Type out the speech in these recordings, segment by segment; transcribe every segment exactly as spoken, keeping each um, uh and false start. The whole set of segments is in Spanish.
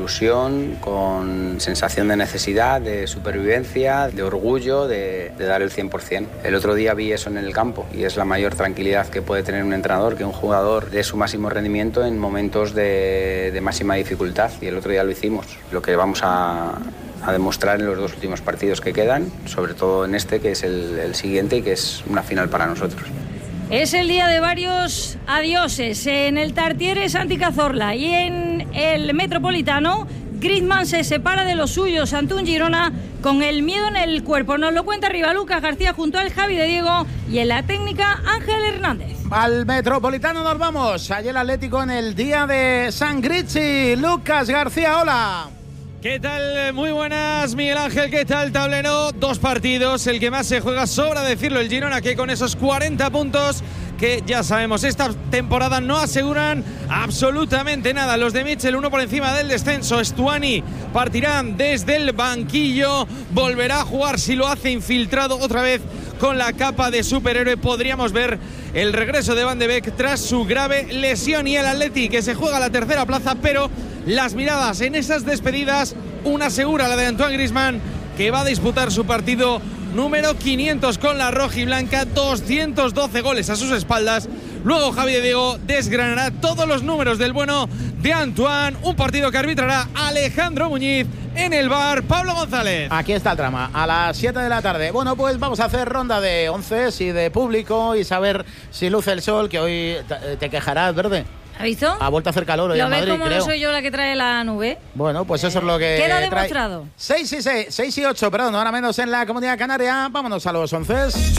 ilusión, con sensación de necesidad, de supervivencia, de orgullo, de, de dar el cien por ciento. El otro día vi eso en el campo y es la mayor tranquilidad que puede tener un entrenador, que un jugador dé su máximo rendimiento en momentos de, de máxima dificultad, y el otro día lo hicimos. Lo que vamos a, a demostrar en los dos últimos partidos que quedan, sobre todo en este, que es el, el siguiente y que es una final para nosotros. Es el día de varios adioses. En el Tartiere Santi Cazorla y en el Metropolitano, Griezmann se separa de los suyos ante un Girona con el miedo en el cuerpo. Nos lo cuenta arriba Lucas García junto al Javi de Diego y en la técnica Ángel Hernández. Al Metropolitano nos vamos. Allí el Atlético en el día de San Grizzi. Lucas García, hola. ¿Qué tal? Muy buenas, Miguel Ángel. ¿Qué tal, tablero? Dos partidos, el que más se juega, sobra decirlo, el Girona, que con esos cuarenta puntos que ya sabemos, esta temporada no aseguran absolutamente nada. Los de Mitchell, uno por encima del descenso. Stuani partirán desde el banquillo, volverá a jugar, si lo hace infiltrado otra vez con la capa de superhéroe. Podríamos ver el regreso de Van de Beek tras su grave lesión, y el Atleti, que se juega la tercera plaza, pero las miradas en esas despedidas, una segura, la de Antoine Griezmann, que va a disputar su partido número quinientos con la rojiblanca, doscientos doce goles a sus espaldas. Luego Javi de Diego desgranará todos los números del bueno de Antoine, un partido que arbitrará Alejandro Muñiz. En el bar, Pablo González. Aquí está el trama, a las siete de la tarde. Bueno, pues vamos a hacer ronda de once y de público y saber si luce el sol, que hoy te quejarás, Verde. ¿Ha visto? Ha vuelto a hacer calor hoy en Madrid, creo. ¿Lo ves como creo. no soy yo la que trae la nube? Bueno, pues eso es lo que Queda trae. demostrado. seis y seis, seis y ocho, perdón, ahora menos en la Comunidad Canaria. Vámonos a los once.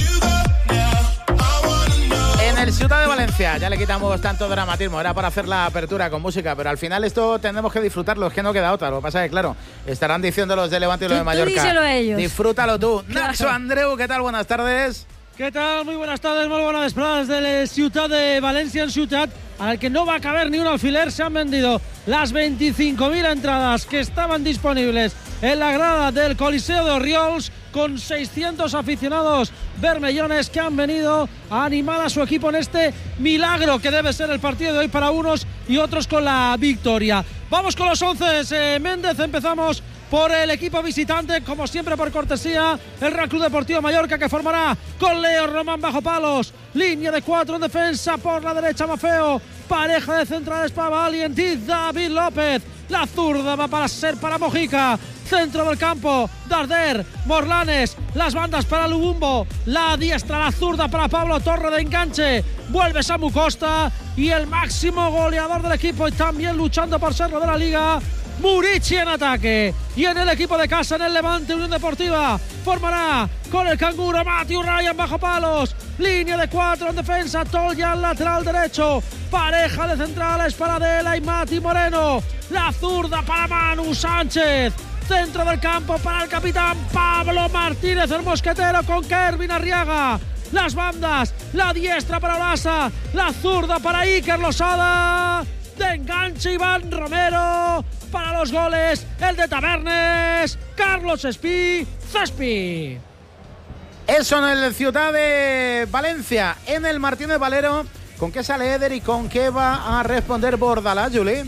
En el Ciutat de Valencia, ya le quitamos tanto dramatismo, era para hacer la apertura con música, pero al final esto tendremos que disfrutarlo, es que no queda otra. Lo que pasa es que, claro, estarán diciendo los de Levante y los de Mallorca. Tú díselo a ellos. Disfrútalo tú. Claro. Nacho Andreu, ¿qué tal? Buenas tardes. ¿Qué tal? Muy buenas tardes, muy buenas desde del Ciutat de Valencia, en Ciutat, al que no va a caber ni un alfiler. Se han vendido las veinticinco mil entradas que estaban disponibles en la grada del Coliseo de Orriols, con seiscientos aficionados bermellones que han venido a animar a su equipo en este milagro que debe ser el partido de hoy para unos y otros con la victoria. Vamos con los once, eh, Méndez. Empezamos por el equipo visitante, como siempre por cortesía, el Real Club Deportivo Mallorca, que formará con Leo Román bajo palos, línea de cuatro en defensa, por la derecha Mafeo, pareja de centrales para Valientí, David López, la zurda va para ser para Mojica, centro del campo, Darder, Morlanes, las bandas para Lubumbo, la diestra, la zurda para Pablo Torre de enganche, vuelve Samu Costa, y el máximo goleador del equipo y también luchando por serlo de la Liga, Murici en ataque. Y en el equipo de casa, en el Levante Unión Deportiva, formará con el canguro Matthew Ryan bajo palos, línea de cuatro en defensa, Toljan lateral derecho, pareja de centrales para Adela y Mati Moreno, la zurda para Manu Sánchez, centro del campo para el capitán Pablo Martínez, el mosquetero, con Kervin Arriaga, las bandas, la diestra para Olasa, la zurda para Iker Losada, de enganche Iván Romero, para los goles el de Tabernes, Carlos Espí, Cespi. Eso en el Ciutat de Valencia. En el Martínez Valero, ¿con qué sale Eder y con qué va a responder Bordalás, Juli?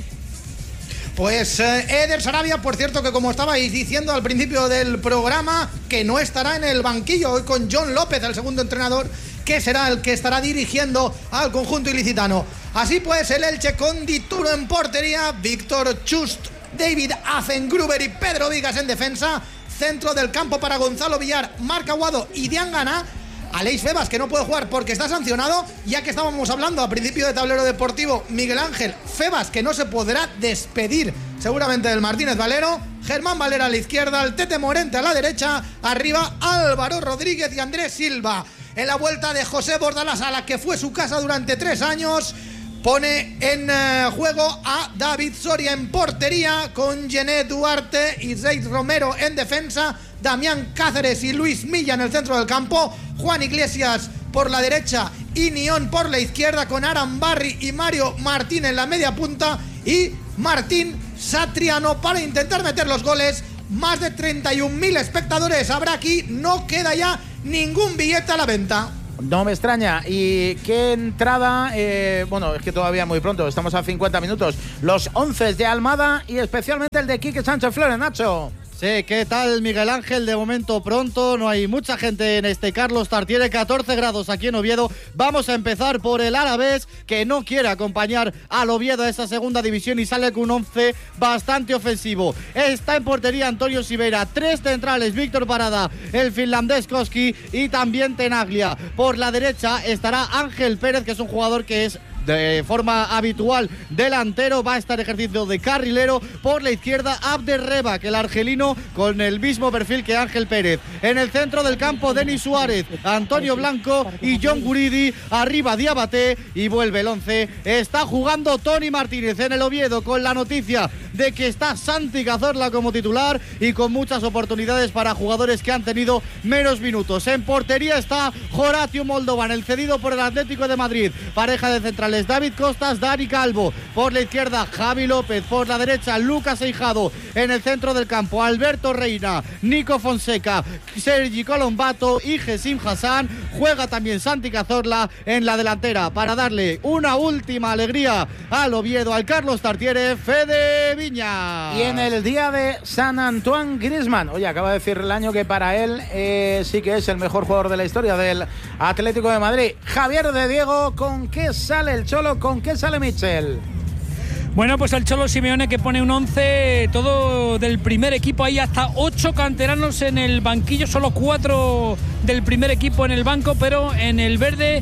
Pues eh, Eder Sarabia, por cierto, que como estabais diciendo al principio del programa, que no estará en el banquillo hoy, con John López, el segundo entrenador, que será el que estará dirigiendo al conjunto ilicitano. Así pues, el Elche con Dituro en portería, Víctor Chust, David Azengruber y Pedro Vigas en defensa, centro del campo para Gonzalo Villar, Marc Aguado y Diangana, Aleix Febas, que no puede jugar porque está sancionado, ya que estábamos hablando a principio de tablero deportivo, Miguel Ángel Febas, que no se podrá despedir seguramente del Martínez Valero, Germán Valera a la izquierda, el Tete Morente a la derecha, arriba Álvaro Rodríguez y Andrés Silva. En la vuelta de José Bordalás, a la que fue su casa durante tres años, pone en uh, juego a David Soria en portería, con Gené Duarte y Zeid Romero en defensa, Damián Cáceres y Luis Milla en el centro del campo, Juan Iglesias por la derecha y Nión por la izquierda, con Aran Barri y Mario Martín en la media punta y Martín Satriano para intentar meter los goles. Más de treinta y un mil espectadores habrá aquí, no queda ya ningún billete a la venta. No me extraña. ¿Y qué entrada? Eh, bueno, es que todavía muy pronto, estamos a cincuenta minutos. Los once de Almada y especialmente el de Quique Sánchez Flores, Nacho. Sí, ¿qué tal, Miguel Ángel? De momento pronto, no hay mucha gente en este Carlos Tartiere, catorce grados aquí en Oviedo. Vamos a empezar por el Alavés, que no quiere acompañar al Oviedo a esa segunda división y sale con un once bastante ofensivo. Está en portería Antonio Silveira, tres centrales, Víctor Parada, el finlandés Koski y también Tenaglia. Por la derecha estará Ángel Pérez, que es un jugador que es de forma habitual delantero, va a estar ejercicio de carrilero. Por la izquierda Abderreba, que el argelino con el mismo perfil que Ángel Pérez. En el centro del campo Denis Suárez, Antonio Blanco y John Guridi. Arriba Diabaté y vuelve el once. Está jugando Tony Martínez en el Oviedo con la noticia de que está Santi Cazorla como titular y con muchas oportunidades para jugadores que han tenido menos minutos. En portería está Horatio Moldovan, el cedido por el Atlético de Madrid. Pareja de centrales David Costas, Dani Calvo. Por la izquierda Javi López, por la derecha Lucas Eijado. En el centro del campo Alberto Reina, Nico Fonseca, Sergi Colombato y Gesim Hassan. Juega también Santi Cazorla en la delantera para darle una última alegría al Oviedo, al Carlos Tartiere, Fede Viña. Y en el día de San Antoine Griezmann, oye, acaba de decir el año que para él eh, sí que es el mejor jugador de la historia del Atlético de Madrid. Javier de Diego, ¿con qué sale el Cholo? ¿Con qué sale Michel? Bueno, pues el Cholo Simeone, que pone un once todo del primer equipo. Hay hasta ocho canteranos en el banquillo, solo cuatro del primer equipo en el banco, pero en el verde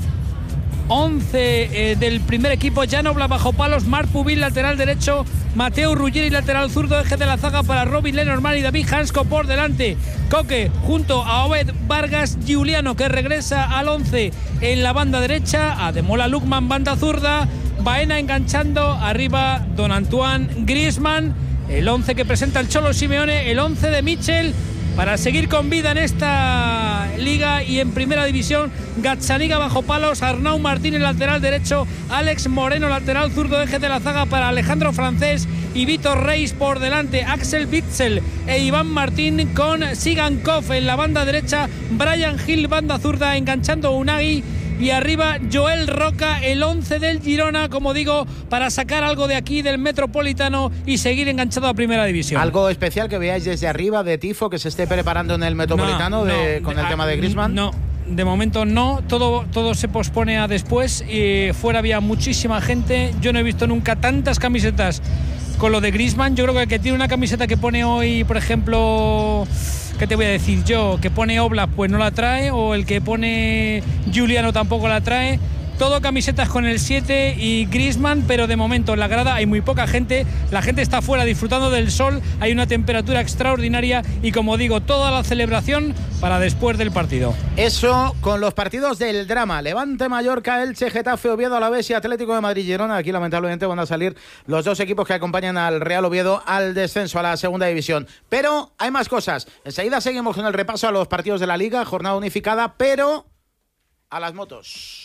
once eh, del primer equipo. Jan Oblak bajo palos, Marc Pubil lateral derecho, Mateo Ruggeri lateral zurdo, eje de la zaga para Robin Lenormand y David Hansko por delante. Coque junto a Obed Vargas, Giuliano, que regresa al once en la banda derecha, Ademola Lookman banda zurda, Baena enganchando, arriba Don Antoine Griezmann. El once que presenta el Cholo Simeone, el once de Michel para seguir con vida en esta liga. Y en primera división, Gazzaniga bajo palos, Arnau Martínez lateral derecho, Alex Moreno lateral zurdo, eje de la zaga para Alejandro Francés y Vitor Reis por delante, Axel Witsel e Iván Martín con Sigankov en la banda derecha, Brian Hill banda zurda enganchando Unai. Y arriba Joel Roca, el once del Girona, como digo, para sacar algo de aquí del Metropolitano y seguir enganchado a Primera División. ¿Algo especial que veáis desde arriba de tifo que se esté preparando en el Metropolitano no, de, no, con el a, tema de Griezmann? No, de momento no, todo, todo se pospone a después. Y fuera había muchísima gente, yo no he visto nunca tantas camisetas con lo de Griezmann. Yo creo que el que tiene una camiseta que pone hoy, por ejemplo, ¿qué te voy a decir yo? Que pone Oblak, pues no la trae, o el que pone Giuliano tampoco la trae. Todo camisetas con el siete y Griezmann, pero de momento en la grada hay muy poca gente. La gente está afuera disfrutando del sol, hay una temperatura extraordinaria y, como digo, toda la celebración para después del partido. Eso con los partidos del drama. Levante, Mallorca, Elche, Getafe, Oviedo, Alavés y Atlético de Madrid, Girona. Aquí lamentablemente van a salir los dos equipos que acompañan al Real Oviedo al descenso a la segunda división. Pero hay más cosas. Enseguida seguimos con el repaso a los partidos de la Liga, jornada unificada, pero a las motos.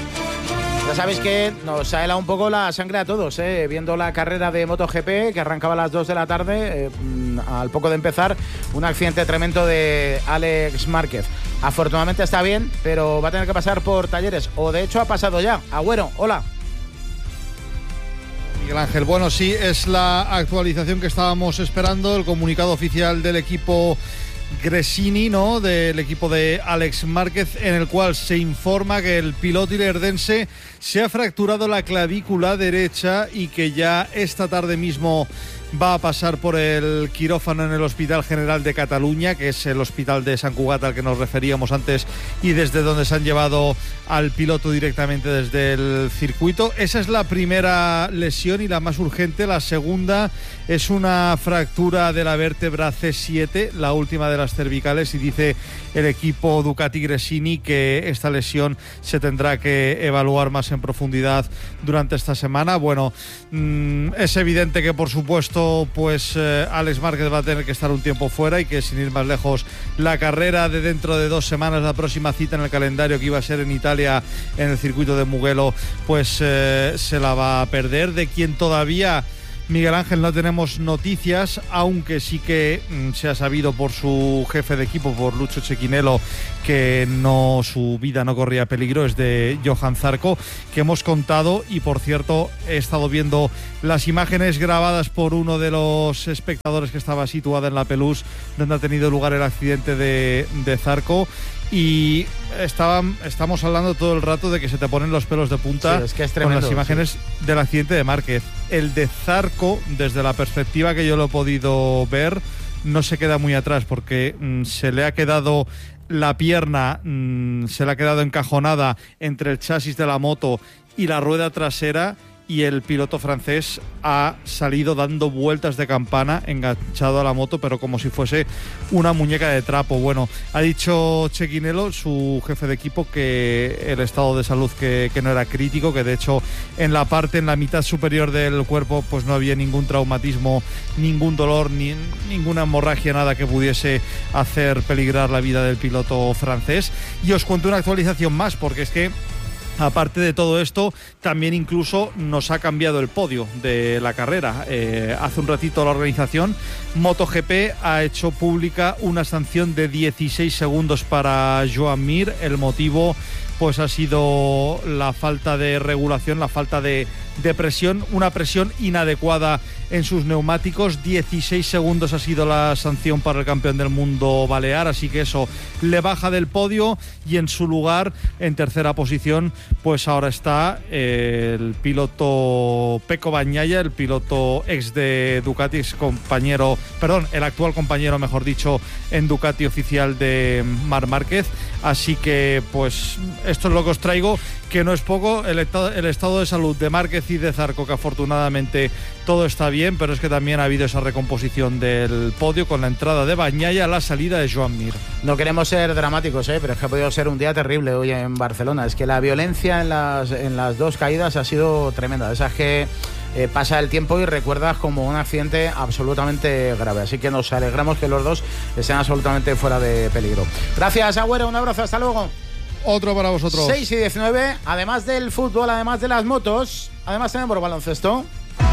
Ya sabéis que nos ha helado un poco la sangre a todos, ¿eh? Viendo la carrera de MotoGP que arrancaba a las dos de la tarde, eh, al poco de empezar, un accidente tremendo de Alex Márquez. Afortunadamente está bien, pero va a tener que pasar por talleres, o de hecho ha pasado ya. Agüero, hola. Miguel Ángel, bueno, sí, es la actualización que estábamos esperando, el comunicado oficial del equipo Gresini, ¿no?, del equipo de Alex Márquez, en el cual se informa que el piloto ilerdense se ha fracturado la clavícula derecha y que ya esta tarde mismo va a pasar por el quirófano en el Hospital General de Cataluña, que es el hospital de Sant Cugat al que nos referíamos antes y desde donde se han llevado al piloto directamente desde el circuito. Esa es la primera lesión y la más urgente. La segunda es una fractura de la vértebra C siete, la última de las cervicales, y dice el equipo Ducati Gresini que esta lesión se tendrá que evaluar más en profundidad durante esta semana. Bueno, mmm, es evidente que por supuesto pues eh, Alex Márquez va a tener que estar un tiempo fuera y que, sin ir más lejos, la carrera de dentro de dos semanas, la próxima cita en el calendario, que iba a ser en Italia en el circuito de Mugello, pues eh, se la va a perder. De quien todavía Miguel Ángel, no tenemos noticias, aunque sí que mm, se ha sabido por su jefe de equipo, por Lucho Cecchinello, que no, su vida no corría peligro, es de Johan Zarco, que hemos contado. Y por cierto, he estado viendo las imágenes grabadas por uno de los espectadores que estaba situado en la Pelouse, donde ha tenido lugar el accidente de, de Zarco. Y estaban, estamos hablando todo el rato de que se te ponen los pelos de punta, sí, es que es tremendo, con las imágenes sí. del accidente de Márquez. El de Zarco, desde la perspectiva que yo lo he podido ver, no se queda muy atrás, porque mmm, se le ha quedado la pierna, mmm, se le ha quedado encajonada entre el chasis de la moto y la rueda trasera, y el piloto francés ha salido dando vueltas de campana enganchado a la moto, pero como si fuese una muñeca de trapo. Bueno, ha dicho Cecchinello, su jefe de equipo, que el estado de salud que, que no era crítico, que de hecho en la parte, en la mitad superior del cuerpo, pues no había ningún traumatismo, ningún dolor, ni ninguna hemorragia, nada que pudiese hacer peligrar la vida del piloto francés. Y os cuento una actualización más, porque es que aparte de todo esto, también incluso nos ha cambiado el podio de la carrera. Eh, hace un ratito la organización MotoGP ha hecho pública una sanción de dieciséis segundos para Joan Mir. El motivo pues ha sido la falta de regulación, la falta de, de presión, una presión inadecuada en sus neumáticos. dieciséis segundos ha sido la sanción para el campeón del mundo balear, así que eso le baja del podio, y en su lugar, en tercera posición, pues ahora está el piloto Pecco Bagnaia, el piloto ex de Ducati, ex compañero, perdón, el actual compañero, mejor dicho, en Ducati oficial de Marc Márquez. Así que pues esto es lo que os traigo, que no es poco. El estado, el estado de salud de Márquez y de Zarco, que afortunadamente todo está bien, pero es que también ha habido esa recomposición del podio con la entrada de Bagnaia, la salida de Joan Mir. No queremos ser dramáticos, ¿eh? Pero es que ha podido ser un día terrible hoy en Barcelona. Es que la violencia en las, en las dos caídas ha sido tremenda. Esas que eh, pasa el tiempo y recuerdas como un accidente absolutamente grave. Así que nos alegramos que los dos estén absolutamente fuera de peligro. Gracias, Agüero, un abrazo, hasta luego. Otro para vosotros. seis y diecinueve, además del fútbol, además de las motos, además tenemos baloncesto.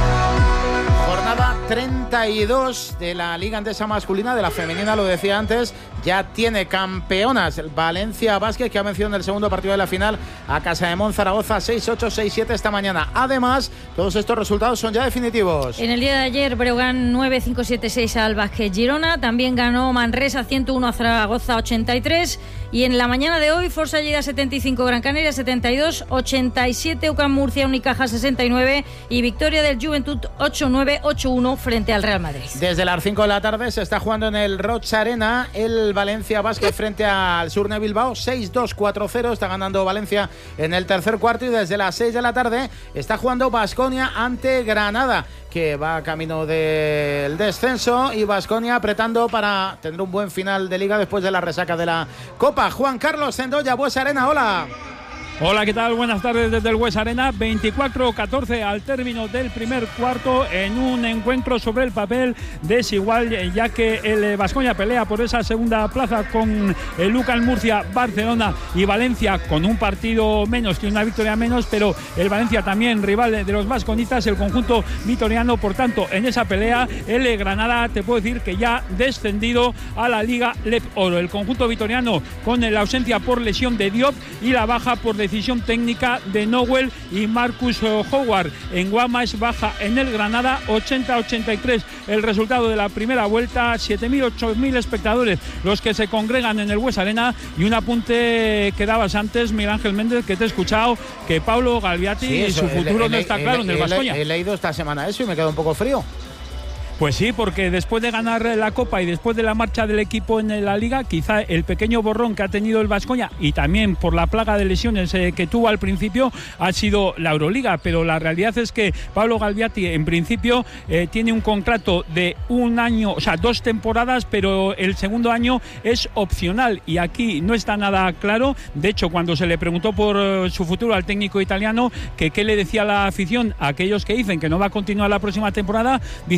Jornada treinta y dos de la Liga Endesa masculina, de la femenina, lo decía antes, ya tiene campeonas el Valencia Basket, que ha vencido en el segundo partido de la final a Casademont Zaragoza seis ocho seis siete esta mañana. Además, todos estos resultados son ya definitivos. En el día de ayer, Breogán nueve cinco siete seis al Basket Girona, también ganó Manresa ciento uno a Zaragoza ochenta y tres, y en la mañana de hoy, Forza Lleida setenta y cinco, Gran Canaria setenta y dos, ochenta y siete UCAM Murcia, Unicaja sesenta y nueve, y victoria del Juventud ocho nueve ocho uno frente al Real Madrid. Desde las cinco de la tarde se está jugando en el Rocha Arena el Valencia Basket frente al Surne Bilbao, seis dos cuatro cero, está ganando Valencia en el tercer cuarto, y desde las seis de la tarde está jugando Baskonia ante Granada, que va camino del descenso, y Baskonia apretando para tener un buen final de liga después de la resaca de la Copa. Juan Carlos Sendoya, Buesa Arena, hola. Hola, ¿qué tal? Buenas tardes desde el Buesa Arena. veinticuatro catorce al término del primer cuarto, en un encuentro sobre el papel desigual, ya que el Baskonia pelea por esa segunda plaza con el UCAM Murcia, Barcelona y Valencia con un partido menos, que una victoria menos, pero el Valencia también rival de los vasconistas, el conjunto vitoriano. Por tanto, en esa pelea el Granada, te puedo decir que ya descendido a la Liga Leb Oro. El conjunto vitoriano con la ausencia por lesión de Diop y la baja por decisión técnica de Nowell y Marcus Howard. En Guama es baja en el Granada, ochenta a ochenta y tres el resultado de la primera vuelta, siete mil, ocho mil espectadores los que se congregan en el Buesa Arena. Y un apunte que dabas antes, Miguel Ángel Méndez, que te he escuchado, que Pablo Galviati, sí, eso, su futuro el, el, no está el, claro el, en el Baskonia. He leído esta semana eso y me queda un poco frío. Pues sí, porque después de ganar la Copa y después de la marcha del equipo en la Liga, quizá el pequeño borrón que ha tenido el Baskonia, y también por la plaga de lesiones eh, que tuvo al principio, ha sido la Euroliga. Pero la realidad es que Pablo Galviati, en principio, eh, tiene un contrato de un año, o sea, dos temporadas, pero el segundo año es opcional, y aquí no está nada claro. De hecho, cuando se le preguntó por uh, su futuro al técnico italiano, que qué le decía la afición a aquellos que dicen que no va a continuar la próxima temporada, dice: yo solo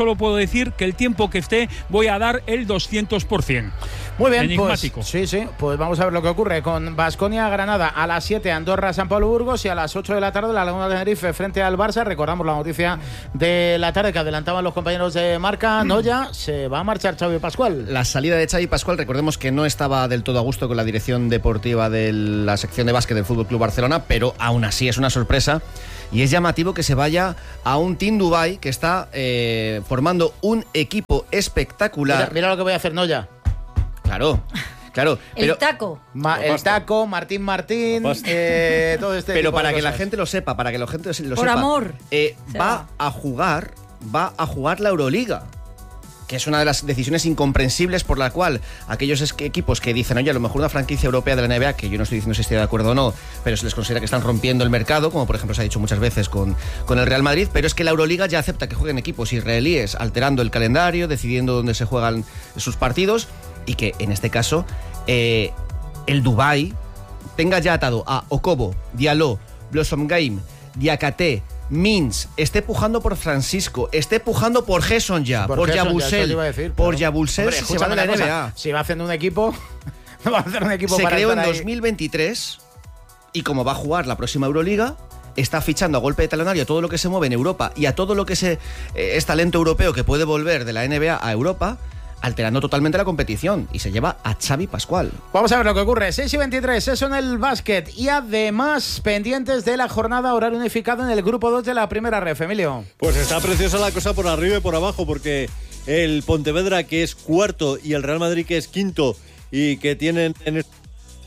solo puedo decir que el tiempo que esté voy a dar el doscientos por ciento. Muy bien, enigmático. Pues, sí, sí, pues vamos a ver lo que ocurre con Baskonia Granada a las siete, Andorra San Pablo Burgos, y a las ocho de la tarde la Laguna de Tenerife frente al Barça. Recordamos la noticia de la tarde que adelantaban los compañeros de Marca. Noya, se va a marchar Xavi Pascual. La salida de Xavi Pascual, recordemos que no estaba del todo a gusto con la dirección deportiva de la sección de básquet del F C Barcelona, pero aún así es una sorpresa. Y es llamativo que se vaya a un Team Dubai que está eh, formando un equipo espectacular. Mira, mira lo que voy a hacer, Noya. Claro, claro. El pero, taco. Ma, el taco, Martín Martín, eh, todo este Pero tipo para de que cosas. la gente lo sepa, para que la gente lo sepa. Por amor. Eh, va a jugar, va a jugar la Euroliga, que es una de las decisiones incomprensibles por la cual aquellos es- equipos que dicen, oye, a lo mejor una franquicia europea de la N B A, que yo no estoy diciendo si estoy de acuerdo o no, pero se les considera que están rompiendo el mercado, como por ejemplo se ha dicho muchas veces con, con el Real Madrid, pero es que la Euroliga ya acepta que jueguen equipos israelíes, alterando el calendario, decidiendo dónde se juegan sus partidos, y que en este caso eh, el Dubai tenga ya atado a Okobo, Diallo, Blossom Game, Diakate, Mins, esté pujando por Francisco, esté pujando por Gerson ya, por, Por Gerson, ya, eso Yabusel, te iba a decir, por pero- Yabusel Hombre, si se va escúchame de la una N B cosa, A. si va haciendo un equipo, no va a hacer un equipo Se para creó en estar ahí. dos mil veintitrés y como va a jugar la próxima Euroliga, está fichando a golpe de talonario a todo lo que se mueve en Europa y a todo lo que se, eh, es talento europeo que puede volver de la N B A a Europa, alterando totalmente la competición, y se lleva a Xavi Pascual. Vamos a ver lo que ocurre. seis y veintitrés, eso en el básquet. Y además, pendientes de la jornada, horario unificado en el grupo dos de la primera ref. Emilio. Pues está preciosa la cosa por arriba y por abajo, porque el Pontevedra, que es cuarto, y el Real Madrid, que es quinto, y que tienen en est-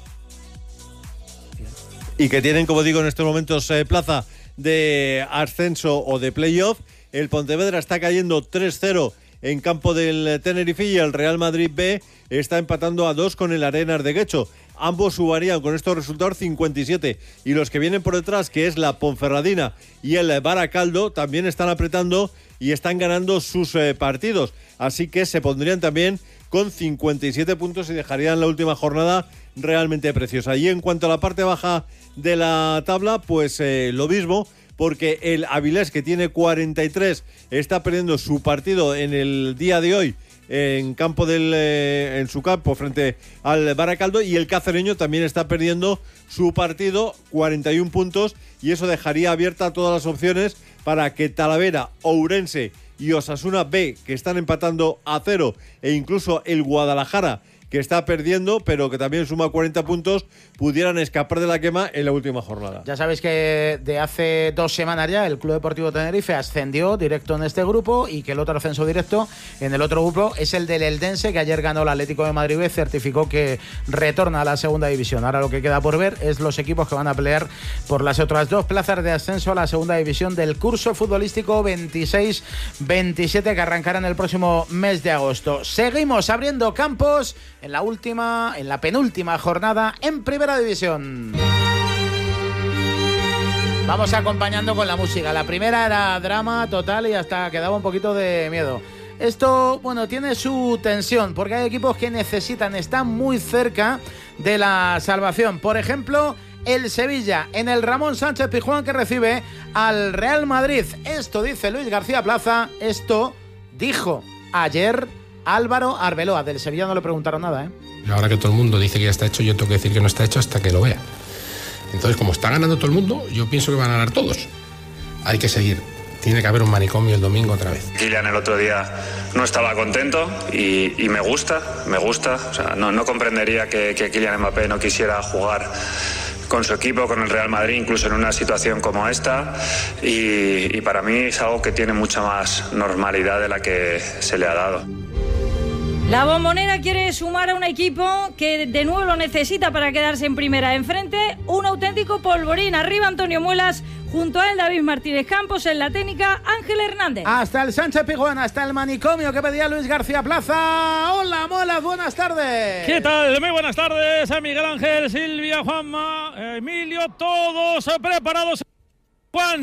y que tienen, como digo, en estos momentos eh, plaza de ascenso o de playoff. El Pontevedra está cayendo tres cero en campo del Tenerife, y el Real Madrid B está empatando a dos con el Arenas de Guecho. Ambos sumarían con estos resultados cincuenta y siete, y los que vienen por detrás, que es la Ponferradina y el Baracaldo, también están apretando y están ganando sus eh, partidos, así que se pondrían también con cincuenta y siete puntos y dejarían la última jornada realmente preciosa. Y en cuanto a la parte baja de la tabla, pues eh, lo mismo, porque el Avilés, que tiene cuarenta y tres, está perdiendo su partido en el día de hoy en campo del eh, en su campo frente al Baracaldo, y el Cacereño también está perdiendo su partido, cuarenta y uno puntos, y eso dejaría abierta todas las opciones para que Talavera, Ourense y Osasuna B, que están empatando a cero, e incluso el Guadalajara, que está perdiendo, pero que también suma cuarenta puntos, pudieran escapar de la quema en la última jornada. Ya sabéis que de hace dos semanas ya el Club Deportivo Tenerife ascendió directo en este grupo, y que el otro ascenso directo en el otro grupo es el del Eldense, que ayer ganó el Atlético de Madrid B, certificó que retorna a la segunda división. Ahora lo que queda por ver es los equipos que van a pelear por las otras dos plazas de ascenso a la segunda división del curso futbolístico veintiséis veintisiete, que arrancará en el próximo mes de agosto. Seguimos abriendo campos en la última, en la penúltima jornada en Primera División. Vamos acompañando con la música. La primera era drama total y hasta quedaba un poquito de miedo. Esto, bueno, tiene su tensión, porque hay equipos que necesitan, están muy cerca de la salvación. Por ejemplo, el Sevilla, en el Ramón Sánchez Pizjuán, que recibe al Real Madrid. Esto dice Luis García Plaza, esto dijo ayer Álvaro Arbeloa. Del Sevilla no le preguntaron nada, ¿eh? Ahora que todo el mundo dice que ya está hecho, yo tengo que decir que no está hecho hasta que lo vea. Entonces, como está ganando todo el mundo, yo pienso que van a ganar todos. Hay que seguir. Tiene que haber un manicomio el domingo otra vez. Kylian el otro día no estaba contento y, y me gusta, me gusta. O sea, no, no comprendería que, que Kylian Mbappé no quisiera jugar con su equipo, con el Real Madrid, incluso en una situación como esta, y, y para mí es algo que tiene mucha más normalidad de la que se le ha dado. La Bombonera quiere sumar a un equipo que de nuevo lo necesita para quedarse en primera. Enfrente, un auténtico polvorín. Arriba Antonio Muelas, junto a él David Martínez Campos, en la técnica Ángel Hernández. Hasta el Sánchez Pizjuán, hasta el manicomio que pedía Luis García Plaza. Hola, Muelas, buenas tardes. ¿Qué tal? Muy buenas tardes a Miguel Ángel, Silvia, Juanma, Emilio, todos preparados. Juan,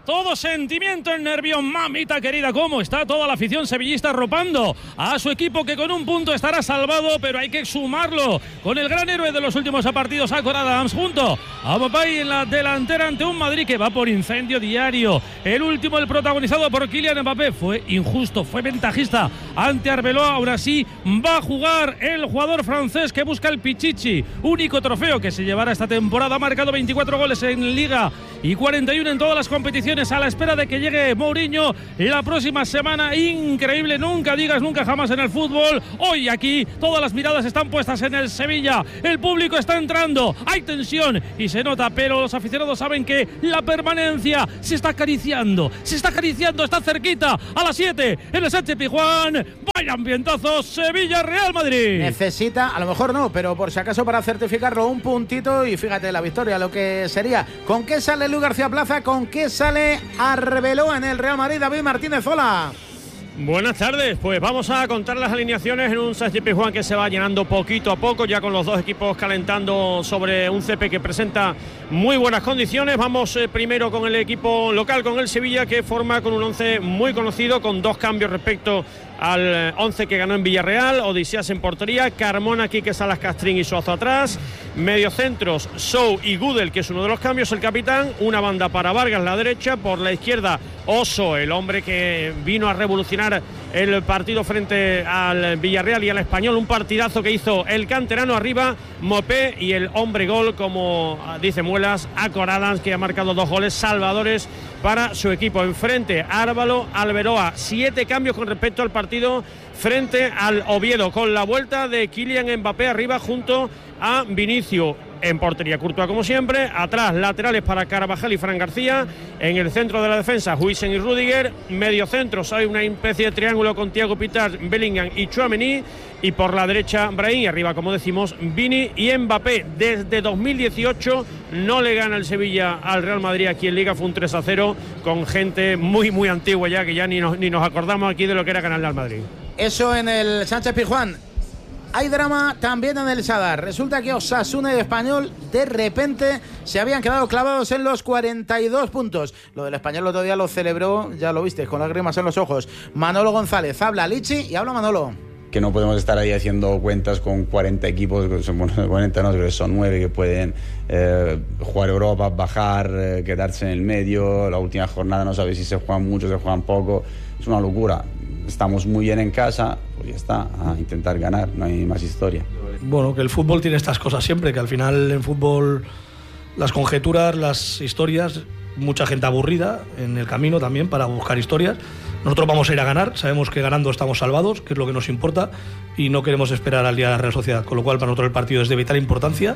todo sentimiento en nervios. Mamita querida, cómo está toda la afición sevillista arropando a su equipo, que con un punto estará salvado, pero hay que sumarlo con el gran héroe de los últimos partidos, Aaron Adams, junto a Mbappé en la delantera ante un Madrid que va por incendio diario. El último, el protagonizado por Kylian Mbappé, fue injusto, fue ventajista ante Arbeloa. Ahora sí va a jugar el jugador francés que busca el Pichichi, único trofeo que se llevará esta temporada. Ha marcado veinticuatro goles en Liga y cuarenta y uno en todas las competiciones, a la espera de que llegue Mourinho la próxima semana. Increíble, nunca digas nunca jamás en el fútbol. Hoy aquí todas las miradas están puestas en el Sevilla, el público está entrando, hay tensión y se nota, pero los aficionados saben que la permanencia se está acariciando, se está acariciando, está cerquita. A las siete en el Sánchez Pizjuán, vaya ambientazo, Sevilla-Real Madrid. Necesita, a lo mejor no, pero por si acaso para certificarlo, un puntito y fíjate la victoria, lo que sería. ¿Con qué sale Luis García Plaza? ¿Con qué sale Arbeloa en el Real Madrid? David Martínez, hola. Buenas tardes, pues vamos a contar las alineaciones en un Sánchez Pizjuán que se va llenando poquito a poco, ya con los dos equipos calentando sobre un césped que presenta muy buenas condiciones. Vamos eh, primero con el equipo local, con el Sevilla, que forma con un once muy conocido, con dos cambios respecto al once que ganó en Villarreal. Odiseas en portería, Carmona, Quique Salas, Castrín y Suazo atrás, mediocentros Sou y Gudel, que es uno de los cambios, el capitán, una banda para Vargas, la derecha, por la izquierda Oso, el hombre que vino a revolucionar el partido frente al Villarreal y al Español, un partidazo que hizo el canterano. Arriba Mopé y el hombre gol, como dice Muelas, Aaron Adams, que ha marcado dos goles salvadores para su equipo. Enfrente Árvalo, Arbeloa, siete cambios con respecto al partido frente al Oviedo, con la vuelta de Kylian Mbappé arriba junto a Vinicio. En portería Courtois como siempre, atrás laterales para Carvajal y Fran García, en el centro de la defensa Huijsen y Rudiger, mediocentros hay una especie de triángulo con Thiago Pitart, Bellingham y Tchouaméni, y por la derecha Brahim, y arriba como decimos Vini y Mbappé. Desde dos mil dieciocho no le gana el Sevilla al Real Madrid aquí en Liga, fue un tres a cero con gente muy muy antigua ya, que ya ni nos, ni nos acordamos aquí de lo que era ganarle al Madrid. Eso en el Sánchez Pizjuán. Hay drama también en el Sadar. Resulta que Osasuna y Español de repente se habían quedado clavados en los cuarenta y dos puntos. Lo del Español el otro día lo celebró, ya lo viste, con lágrimas en los ojos. Manolo González, habla Lichi y habla Manolo. Que no podemos estar ahí haciendo cuentas con cuarenta equipos, bueno, cuarenta no, creo que son nueve que pueden eh, jugar Europa, bajar, eh, quedarse en el medio. La última jornada no sabes si se juegan mucho, se juegan poco. Es una locura. Estamos muy bien en casa, pues ya está, a intentar ganar, no hay más historia. Bueno, que el fútbol tiene estas cosas siempre, que al final en fútbol las conjeturas, las historias, mucha gente aburrida en el camino también para buscar historias. Nosotros vamos a ir a ganar, sabemos que ganando estamos salvados, que es lo que nos importa, y no queremos esperar al día de la Real Sociedad, con lo cual para nosotros el partido es de vital importancia.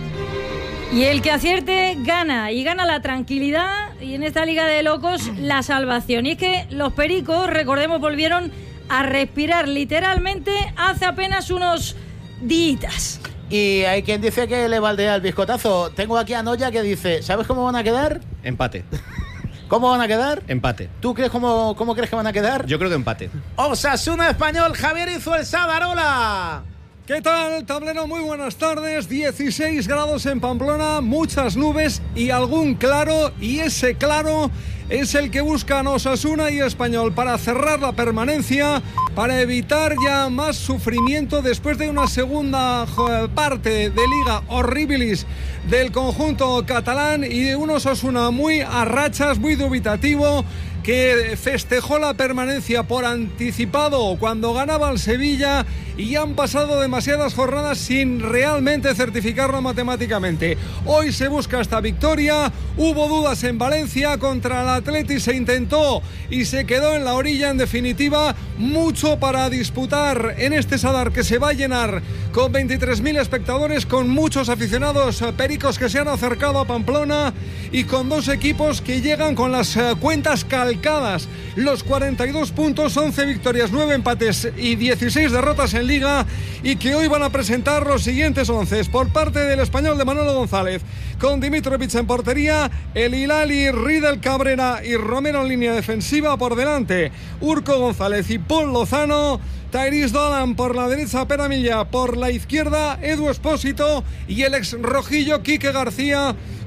Y el que acierte gana, y gana la tranquilidad, y en esta liga de locos la salvación. Y es que los pericos, recordemos, volvieron a respirar literalmente hace apenas unos días. Y hay quien dice que le baldea el biscotazo. Tengo aquí a Noya que dice, ¿sabes cómo van a quedar? Empate. ¿Cómo van a quedar? Empate. ¿Tú crees cómo, cómo crees que van a quedar? Yo creo que empate. Osasuna Español, Javier hizo el Sadarola. ¿Qué tal, tablero? Muy buenas tardes. dieciséis grados en Pamplona, muchas nubes y algún claro, y ese claro es el que buscan Osasuna y Español para cerrar la permanencia, para evitar ya más sufrimiento después de una segunda parte de Liga horribilis del conjunto catalán y de un Osasuna muy a rachas, muy dubitativo, que festejó la permanencia por anticipado cuando ganaba el Sevilla, y han pasado demasiadas jornadas sin realmente certificarlo matemáticamente. Hoy se busca esta victoria. Hubo dudas en Valencia contra el Atleti, se intentó y se quedó en la orilla. En definitiva, mucho para disputar en este Sadar, que se va a llenar con veintitrés mil espectadores, con muchos aficionados pericos que se han acercado a Pamplona, y con dos equipos que llegan con las cuentas calcadas, los cuarenta y dos puntos, once victorias, nueve empates y dieciséis derrotas en Liga, y que hoy van a presentar los siguientes once por parte del Español de Manolo González, con Dimitrovic en portería, el Hilali, Riedel, Cabrera y Romero en línea defensiva. Por delante Urco González y Paul Lozano, Tyrese Dolan por la derecha, Pere Milla por la izquierda, Edu Espósito y el ex rojillo Quique García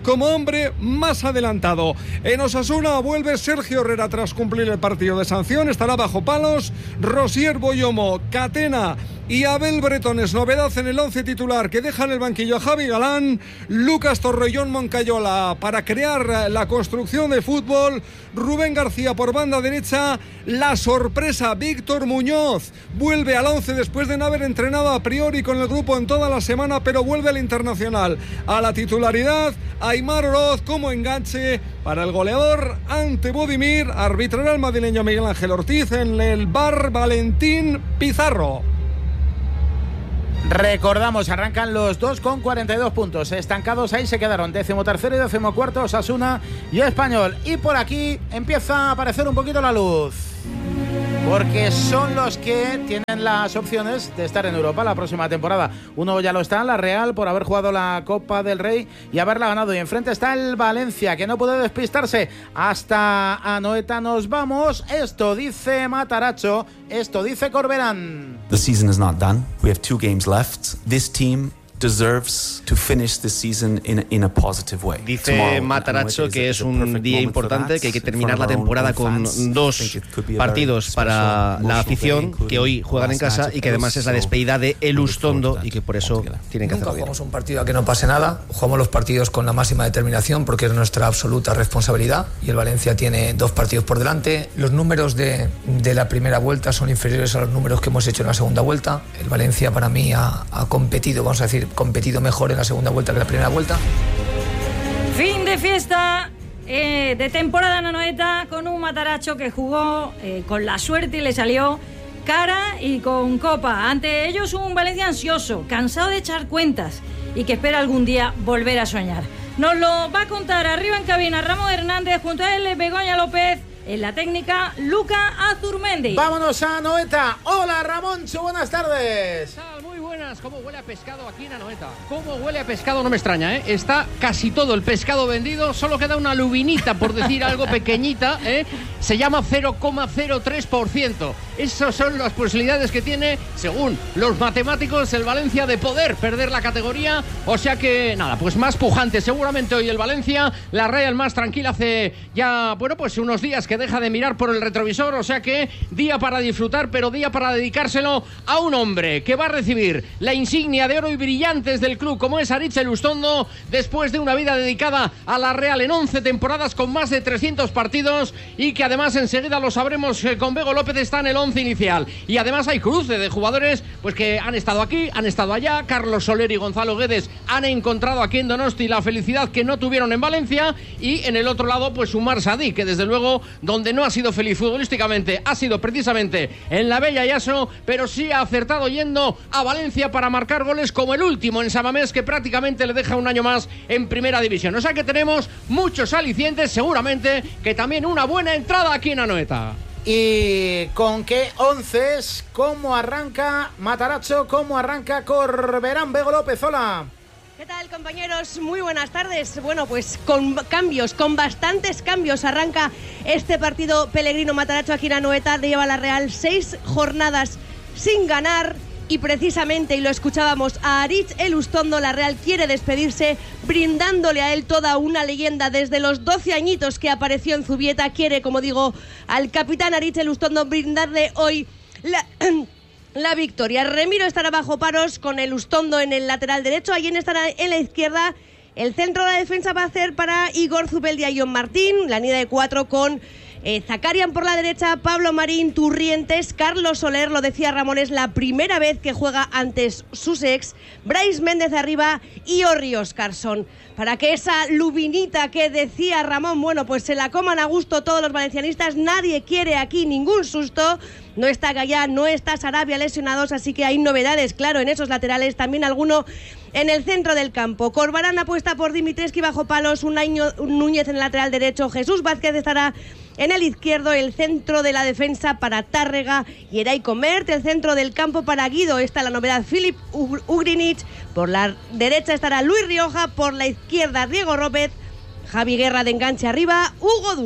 como hombre más adelantado. En Osasuna vuelve Sergio Herrera tras cumplir el partido de sanción, estará bajo palos. Rosier Boyomo, Catena y Abel Bretones, novedad en el once titular que deja en el banquillo a Javi Galán. Lucas Torrellón Moncayola para crear la construcción de fútbol. Rubén García por banda derecha. La sorpresa, Víctor Muñoz vuelve al once después de no haber entrenado a priori con el grupo en toda la semana, pero vuelve al Internacional a la titularidad. Aimar Oroz como enganche para el goleador ante Budimir. Arbitrará el madrileño Miguel Ángel Ortiz. En el bar Valentín Pizarro. Recordamos, arrancan los dos con cuarenta y dos puntos. Estancados ahí se quedaron décimo tercero y décimo cuarto Osasuna y Español. Y por aquí empieza a aparecer un poquito la luz, porque son los que tienen las opciones de estar en Europa la próxima temporada. Uno ya lo está, la Real, por haber jugado la Copa del Rey y haberla ganado. Y enfrente está el Valencia, que no puede despistarse. Hasta Anoeta nos vamos. Esto dice Matarazzo, esto dice Corberán. The season is not done. We have two games left. This team deserves to finish the season in, in a positive way. Dice Matarazzo que es un día importante, que hay que terminar la temporada con dos partidos para la afición que hoy juegan en casa y que además es la despedida de El Ustondo y que por eso tienen que hacerlo bien. Nunca jugamos un partido a que no pase nada, jugamos los partidos con la máxima determinación porque es nuestra absoluta responsabilidad y el Valencia tiene dos partidos por delante. Los números de, de la primera vuelta son inferiores a los números que hemos hecho en la segunda vuelta. El Valencia para mí ha, ha competido, vamos a decir, competido mejor en la segunda vuelta que la primera vuelta. Fin de fiesta eh, de temporada en Anoeta con un Matarazzo que jugó eh, con la suerte y le salió cara y con copa. Ante ellos un Valencia ansioso, cansado de echar cuentas y que espera algún día volver a soñar. Nos lo va a contar arriba en cabina Ramón Hernández, junto a él Begoña López. En la técnica, Luca Azurmendi. Vámonos a Anoeta. Hola, Ramoncho, buenas tardes. Muy buenas. ¿Cómo huele a pescado aquí en Anoeta? ¿Cómo huele a pescado? No me extraña, ¿eh? Está casi todo el pescado vendido. Solo queda una lubinita, por decir algo, pequeñita, ¿eh? Se llama cero coma cero tres por ciento. Esas son las posibilidades que tiene, según los matemáticos, el Valencia de poder perder la categoría. O sea que, nada, pues más pujante seguramente hoy el Valencia. La Real más tranquila hace ya, bueno, pues unos días que deja de mirar por el retrovisor. O sea que día para disfrutar, pero día para dedicárselo a un hombre que va a recibir la insignia de oro y brillantes del club, como es Aritz Elustondo, después de una vida dedicada a la Real en once temporadas con más de trescientos partidos, y que además enseguida lo sabremos eh, con Bego López está en el once inicial. Y además hay cruce de jugadores pues que han estado aquí, han estado allá. Carlos Soler y Gonzalo Guedes han encontrado aquí en Donosti la felicidad que no tuvieron en Valencia, y en el otro lado pues Umar Sadí, que desde luego donde no ha sido feliz futbolísticamente ha sido precisamente en la Bella Yaso, pero sí ha acertado yendo a Valencia para marcar goles como el último en Samamés, que prácticamente le deja un año más en primera división. O sea que tenemos muchos alicientes, seguramente que también una buena entrada aquí en Anoeta. ¿Y con qué onces? ¿Cómo arranca Matarazzo? ¿Cómo arranca Corberán? Bego López, hola. ¿Qué tal, compañeros? Muy buenas tardes. Bueno, pues con cambios, con bastantes cambios arranca este partido Pellegrino Matarazzo aquí en Anoeta. Lleva la Real seis jornadas sin ganar. Y precisamente, y lo escuchábamos, a Aritz Elustondo la Real quiere despedirse brindándole a él toda una leyenda. Desde los doce añitos que apareció en Zubieta, quiere, como digo, al capitán Aritz Elustondo brindarle hoy la... La victoria. Remiro estará bajo paros con Elustondo en el lateral derecho. Allí estará en la izquierda. El centro de la defensa va a ser para Igor Zubeldia y John Martín. La línea de cuatro con eh, Zakarian por la derecha, Pablo Marín, Turrientes, Carlos Soler. Lo decía Ramón, es la primera vez que juega antes sus ex. Brais Méndez arriba y Orri Oscarson. Para que esa lubinita que decía Ramón, bueno, pues se la coman a gusto todos los valencianistas. Nadie quiere aquí ningún susto. No está Gallá, no está Sarabia lesionados, así que hay novedades, claro, en esos laterales. También alguno en el centro del campo. Corberán apuesta por Dimitrescu bajo palos, un Núñez en el lateral derecho. Jesús Vázquez estará en el izquierdo, el centro de la defensa para Tárrega y Eray Comert, el centro del campo para Guido. Esta es la novedad, Filip Ugrinic. Por la derecha estará Luis Rioja, por la izquierda Diego López, Javi Guerra de enganche arriba, Hugo Duro.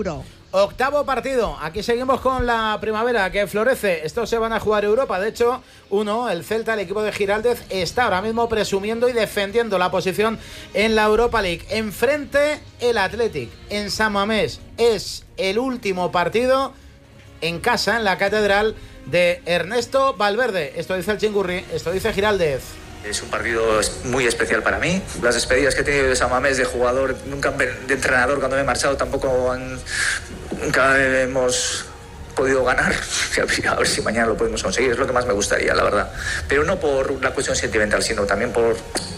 Octavo partido, aquí seguimos con la primavera que florece. Estos se van a jugar Europa. De hecho, uno, el Celta, el equipo de Giraldez, está ahora mismo presumiendo y defendiendo la posición en la Europa League. Enfrente el Athletic en San Mamés. Es el último partido en casa, en la catedral de Ernesto Valverde. Esto dice el Chingurri, esto dice Giraldez. Es un partido muy especial para mí. Las despedidas que he tenido de San Mamés de jugador, nunca de entrenador cuando me he marchado, tampoco han, nunca hemos podido ganar. A ver si mañana lo podemos conseguir, es lo que más me gustaría, la verdad. Pero no por una cuestión sentimental, sino también por,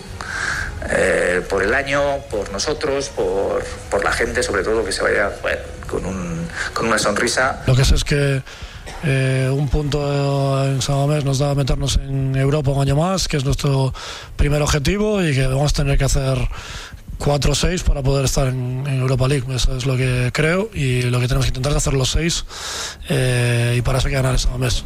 eh, por el año, por nosotros, por, por la gente, sobre todo, que se vaya bueno, con, un, con una sonrisa. Lo que sé es que Eh, un punto en San Mamés nos da meternos en Europa un año más, que es nuestro primer objetivo, y que vamos a tener que hacer cuatro o seis para poder estar en, en Europa League. Eso es lo que creo, y lo que tenemos que intentar es hacer los seis, eh, y para eso hay que ganar en San Mamés.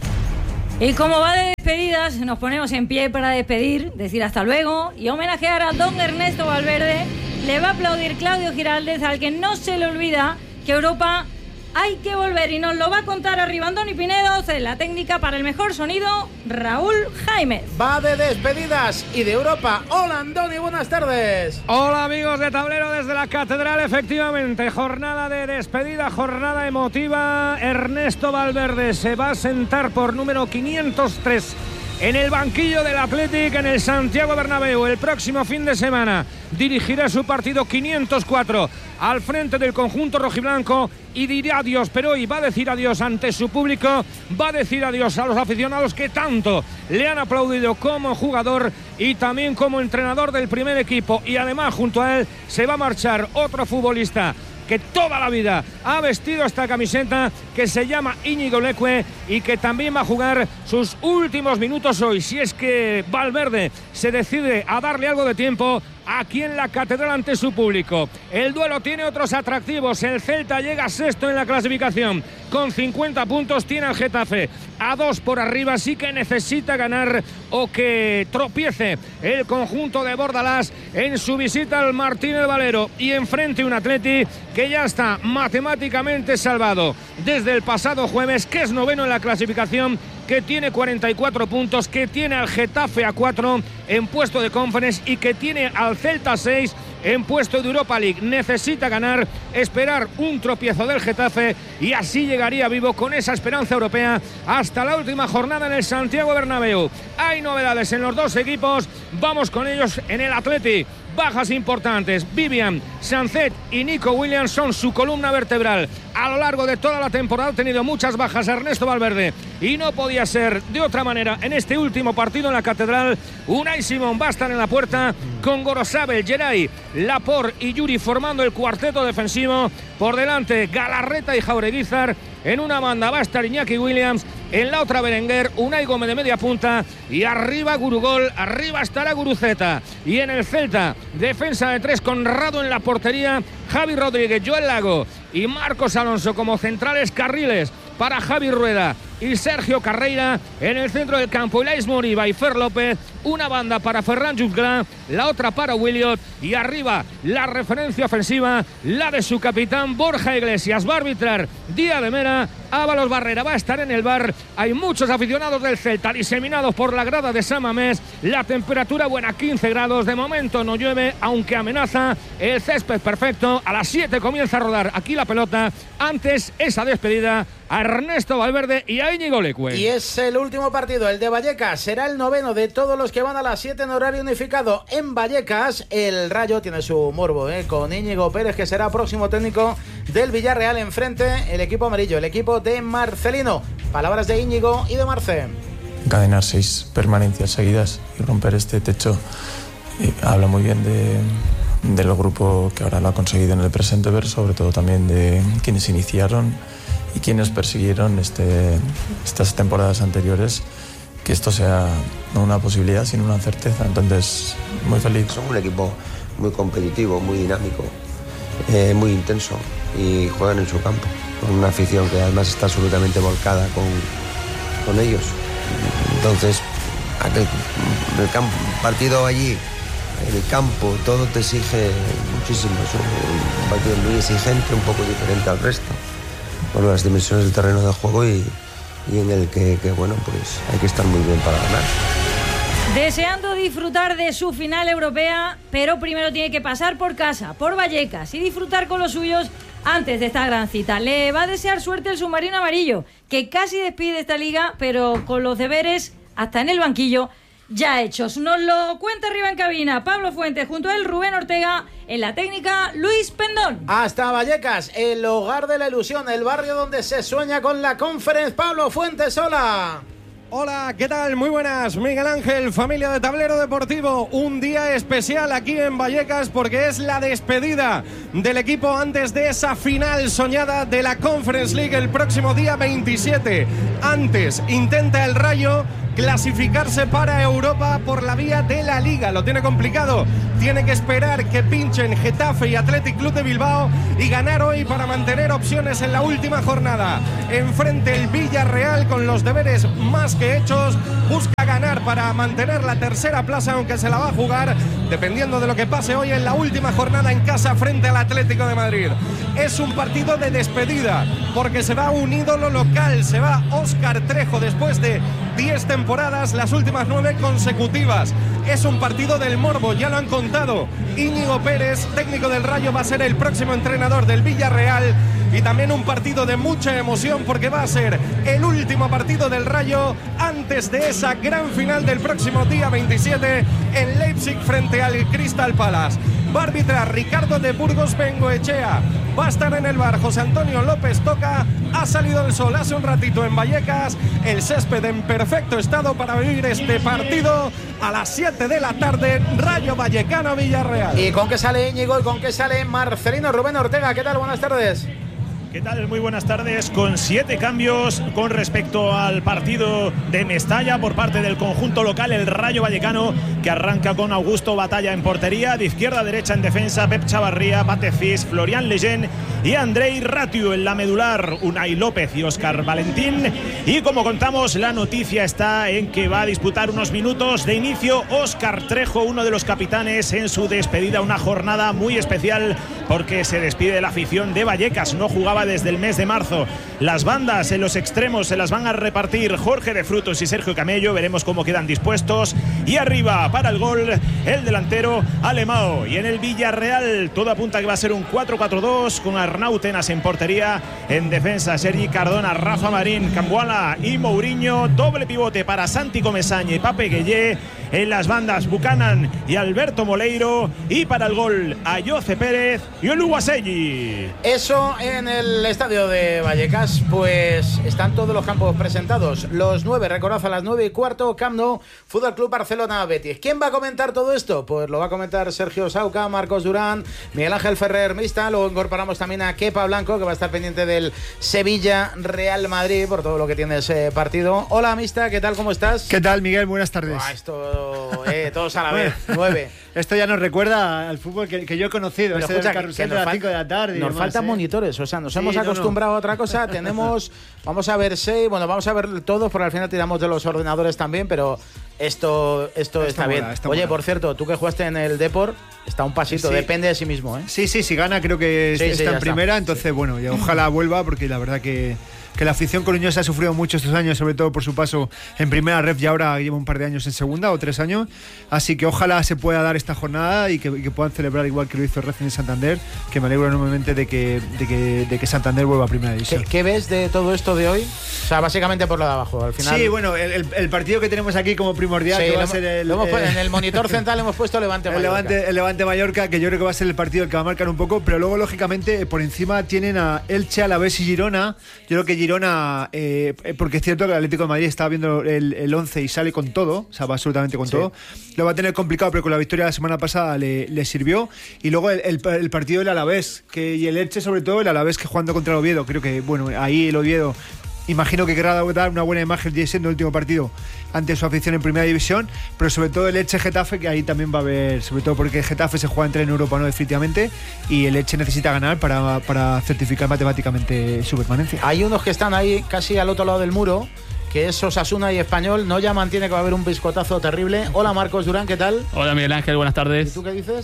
Y como va de despedidas, nos ponemos en pie para despedir, decir hasta luego y homenajear a don Ernesto Valverde. Le va a aplaudir Claudio Giraldez, al que no se le olvida que Europa hay que volver, y nos lo va a contar arriba Andoni Pinedo, en la técnica para el mejor sonido, Raúl Jaime. Va de despedidas y de Europa. Hola Andoni, buenas tardes. Hola amigos de Tablero desde la Catedral, efectivamente, jornada de despedida, jornada emotiva. Ernesto Valverde se va a sentar por número quinientos tres en el banquillo del Athletic en el Santiago Bernabéu el próximo fin de semana. Dirigirá su partido quinientos cuatro al frente del conjunto rojiblanco y dirá adiós, pero hoy va a decir adiós ante su público, va a decir adiós a los aficionados que tanto le han aplaudido como jugador y también como entrenador del primer equipo, y además junto a él se va a marchar otro futbolista que toda la vida ha vestido esta camiseta, que se llama Íñigo Leque, y que también va a jugar sus últimos minutos hoy, si es que Valverde se decide a darle algo de tiempo aquí en la Catedral ante su público. El duelo tiene otros atractivos. El Celta llega sexto en la clasificación con cincuenta puntos, tiene al Getafe a dos por arriba, así que necesita ganar o que tropiece el conjunto de Bordalás en su visita al Martínez Valero, y enfrente un Atleti que ya está matemáticamente salvado desde el pasado jueves, que es noveno en la clasificación, que tiene cuarenta y cuatro puntos, que tiene al Getafe a cuatro en puesto de Conference y que tiene al Celta seis en puesto de Europa League. Necesita ganar, esperar un tropiezo del Getafe, y así llegaría vivo con esa esperanza europea hasta la última jornada en el Santiago Bernabéu. Hay novedades en los dos equipos, vamos con ellos. En el Athletic, bajas importantes. Vivian, Sancet y Nico Williams son su columna vertebral. A lo largo de toda la temporada ha tenido muchas bajas Ernesto Valverde, y no podía ser de otra manera en este último partido en la Catedral. Unai Simón va a estar en la puerta con Gorosabel, Geray, Laporte y Yuri formando el cuarteto defensivo. Por delante Galarreta y Jaureguizar. En una banda va a estar Iñaki Williams, en la otra Berenguer, Unai Gómez de media punta, y arriba Gurugol, arriba estará Guruceta. Y en el Celta, defensa de tres con Rado en la portería, Javi Rodríguez, Joel Lago y Marcos Alonso como centrales, carriles para Javi Rueda y Sergio Carreira. En el centro del campo, Ilais Moriba y Fer López. Una banda para Ferran Jutgla, la otra para Williot, y arriba la referencia ofensiva, la de su capitán Borja Iglesias. Va a arbitrar Díaz de Mera, Ábalos Barrera va a estar en el bar. Hay muchos aficionados del Celta diseminados por la grada de San Mamés. La temperatura buena, quince grados. De momento no llueve, aunque amenaza el césped perfecto. A las siete comienza a rodar aquí la pelota. Antes, esa despedida a Ernesto Valverde y a Íñigo Leque. Y es el último partido, el de Vallecas. Será el noveno de todos los que van a las siete en horario unificado en Vallecas. El Rayo tiene su morbo, ¿eh? Con Íñigo Pérez, que será próximo técnico del Villarreal. Enfrente el equipo amarillo, el equipo de Marcelino. Palabras de Íñigo y de Marce. Encadenar seis permanencias seguidas y romper este techo eh, habla muy bien de, del grupo que ahora lo ha conseguido en el presente, pero sobre todo también de quienes iniciaron y quienes persiguieron este, estas temporadas anteriores, que esto sea no una posibilidad sino una certeza. Entonces, muy feliz. Son un equipo muy competitivo, muy dinámico, eh, muy intenso, y juegan en su campo con una afición que además está absolutamente volcada con, con ellos. Entonces, aquel, el campo, partido allí, en el campo, todo te exige muchísimo. Es un partido muy exigente, un poco diferente al resto. bueno, las dimensiones del terreno de juego y, y en el que, que, bueno, pues hay que estar muy bien para ganar. Deseando disfrutar de su final europea, pero primero tiene que pasar por casa, por Vallecas, y disfrutar con los suyos antes de esta gran cita. Le va a desear suerte el submarino amarillo, que casi despide esta liga, pero con los deberes hasta en el banquillo ya hechos. Nos lo cuenta arriba en cabina Pablo Fuentes, junto a él Rubén Ortega, en la técnica Luis Pendón. Hasta Vallecas, el hogar de la ilusión, el barrio donde se sueña con la Conference. Pablo Fuentes, hola. Hola, ¿qué tal? Muy buenas, Miguel Ángel, familia de Tablero Deportivo. Un día especial aquí en Vallecas porque es la despedida del equipo antes de esa final soñada de la Conference League el próximo día veintisiete. Antes intenta el Rayo clasificarse para Europa por la vía de la Liga. Lo tiene complicado. Tiene que esperar que pinchen Getafe y Athletic Club de Bilbao y ganar hoy para mantener opciones en la última jornada. Enfrente el Villarreal con los deberes más que hechos. Busca ganar para mantener la tercera plaza, aunque se la va a jugar dependiendo de lo que pase hoy en la última jornada en casa frente al Atlético de Madrid. Es un partido de despedida porque se va un ídolo local. Se va Óscar Trejo después de diez temporadas, las últimas nueve consecutivas. Es un partido del morbo, ya lo han contado. Íñigo Pérez, técnico del Rayo, va a ser el próximo entrenador del Villarreal. Y también un partido de mucha emoción porque va a ser el último partido del Rayo antes de esa gran final del próximo día veintisiete en Leipzig frente al Crystal Palace. Va a arbitrar Ricardo de Burgos Bengoechea. Va a estar en el bar José Antonio López Toca. Ha salido el sol hace un ratito en Vallecas. El césped en perfecto estado para vivir este partido a las siete de la tarde. Rayo Vallecano Villarreal. ¿Y con qué sale Íñigo y con qué sale Marcelino? Rubén Ortega, ¿qué tal? Buenas tardes. ¿Qué tal? Muy buenas tardes. Con siete cambios con respecto al partido de Mestalla por parte del conjunto local, el Rayo Vallecano, que arranca con Augusto Batalla en portería, de izquierda a derecha en defensa, Pep Chavarría, Batefis, Florian Lejeune y Andrei Ratiu en la medular, Unai López y Óscar Valentín. Y como contamos, la noticia está en que va a disputar unos minutos de inicio Óscar Trejo, uno de los capitanes, en su despedida, una jornada muy especial porque se despide de la afición de Vallecas. No jugaba desde el mes de marzo. Las bandas en los extremos se las van a repartir Jorge de Frutos y Sergio Camello. Veremos cómo quedan dispuestos. Y arriba para el gol el delantero Alemão. Y en el Villarreal todo apunta que va a ser un cuatro cuatro dos con Arnau Tenas en portería. En defensa Sergi Cardona, Rafa Marín, Cambuala y Mourinho. Doble pivote para Santi Comesaña y Pape Gueye. En las bandas Buchanan y Alberto Moleiro. Y para el gol Ayoce Pérez y Oluwaseyi. Eso en el estadio de Vallecas, pues están todos los campos presentados. Los nueve, recordad, a las nueve y cuarto, Camp Nou, Fútbol Club Barcelona Betis. ¿Quién va a comentar todo esto? Pues lo va a comentar Sergio Sauca, Marcos Durán, Miguel Ángel Ferrer Mista. Luego incorporamos también a Kepa Blanco, que va a estar pendiente del Sevilla Real Madrid por todo lo que tiene ese partido. Hola Mista, ¿qué tal? ¿Cómo estás? ¿Qué tal, Miguel? Buenas tardes. Ah, esto, eh, todos a la vez, nueve. Esto ya nos recuerda al fútbol que, que yo he conocido. Pero este escucha, del carrusel de las cinco de la tarde. Nos demás, faltan ¿eh? monitores, o sea, nos Sí, hemos no, acostumbrado no. a otra cosa. Tenemos, vamos a ver seis, bueno, vamos a ver todos, porque al final tiramos de los ordenadores también, pero esto, esto está, Está bien. mola, está Oye, mola. por cierto, tú que jugaste en el Depor, está un pasito, Sí. depende de sí mismo, ¿eh? Sí, sí, si gana creo que Sí, sí, está ya en está. primera, entonces bueno, y ojalá vuelva porque la verdad que, que la afición coruñesa ha sufrido mucho estos años, sobre todo por su paso en primera ref y ahora lleva un par de años en segunda o tres años, así que ojalá se pueda dar esta jornada y que, y que puedan celebrar igual que lo hizo Racing en Santander, que me alegro enormemente de que, de que, de que Santander vuelva a primera división. ¿Qué, ¿Qué ves de todo esto de hoy? O sea, básicamente por lo de abajo, al final. Sí, bueno, el, el- el partido que tenemos aquí como primordial, Sí, que va lo a ser hemos- el, lo hemos pu- eh, en el monitor central hemos puesto Levante el Mallorca. Levante, el Levante Mallorca, que yo creo que va a ser el partido el que va a marcar un poco, pero luego lógicamente por encima tienen a Elche, Alavés y Girona. Yo creo que Girona, eh, porque es cierto que el Atlético de Madrid estaba viendo el, el once y sale con todo, o sea, va absolutamente con Sí. todo. Lo va a tener complicado, pero con la victoria de la semana pasada le, le sirvió. Y luego el, el- el partido del Alavés, que, y el Elche sobre todo, el Alavés que jugando contra el Oviedo, creo que, bueno, ahí el Oviedo imagino que querrá dar una buena imagen siendo el último partido ante su afición en primera división, pero sobre todo el Elche Getafe, que ahí también va a haber, sobre todo porque el Getafe se juega entre en Europa, no definitivamente, y el Elche necesita ganar para, para certificar matemáticamente su permanencia. Hay unos que están ahí casi al otro lado del muro, que es Osasuna y Español. No ya mantiene que va a haber un biscotazo terrible. Hola Marcos Durán, ¿qué tal? Hola Miguel Ángel, buenas tardes. ¿Y tú qué dices?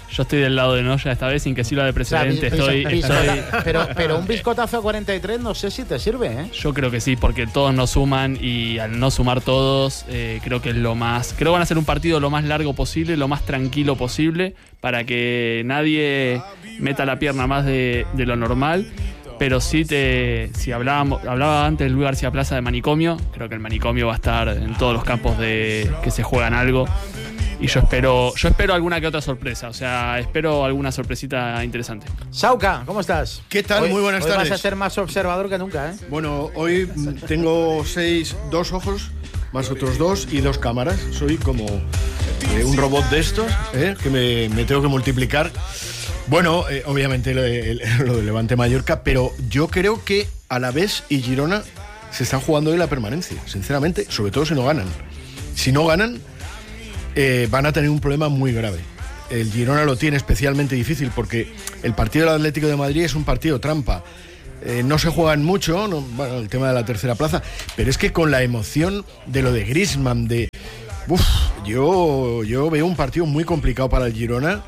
Yo estoy del lado de Noya esta vez, sin que sirva de precedente. O sea, estoy, biscota- estoy- pero, pero un biscotazo a cuarenta y tres no sé si te sirve, ¿eh? Yo creo que sí, porque todos nos suman y al no sumar todos, eh, creo que es lo más. Creo que van a ser un partido lo más largo posible, lo más tranquilo posible, para que nadie meta la pierna más de, de lo normal. Pero sí te. Si hablábamos, hablaba antes Luis García Plaza de manicomio, creo que el manicomio va a estar en todos los campos de que se juegan algo. Y yo espero, yo espero alguna que otra sorpresa, o sea, espero alguna sorpresita interesante. Sauca, ¿cómo estás? ¿Qué tal? Hoy- Muy buenas hoy tardes. Vas a ser más observador que nunca, ¿eh? Bueno, hoy mm, tengo seis, dos ojos, más otros dos y dos cámaras. Soy como eh, un robot de estos, ¿eh? que me, me tengo que multiplicar. Bueno, eh, obviamente lo, de- el- lo de Levante Mallorca, pero yo creo que Alavés y Girona se están jugando hoy la permanencia, sinceramente, sobre todo si no ganan. Si no ganan, eh, van a tener un problema muy grave. El Girona lo tiene especialmente difícil porque el partido del Atlético de Madrid es un partido trampa. Eh, no se juegan mucho, no, bueno, el tema de la tercera plaza, pero es que con la emoción de lo de Griezmann, de... Uf, yo, yo veo un partido muy complicado para el Girona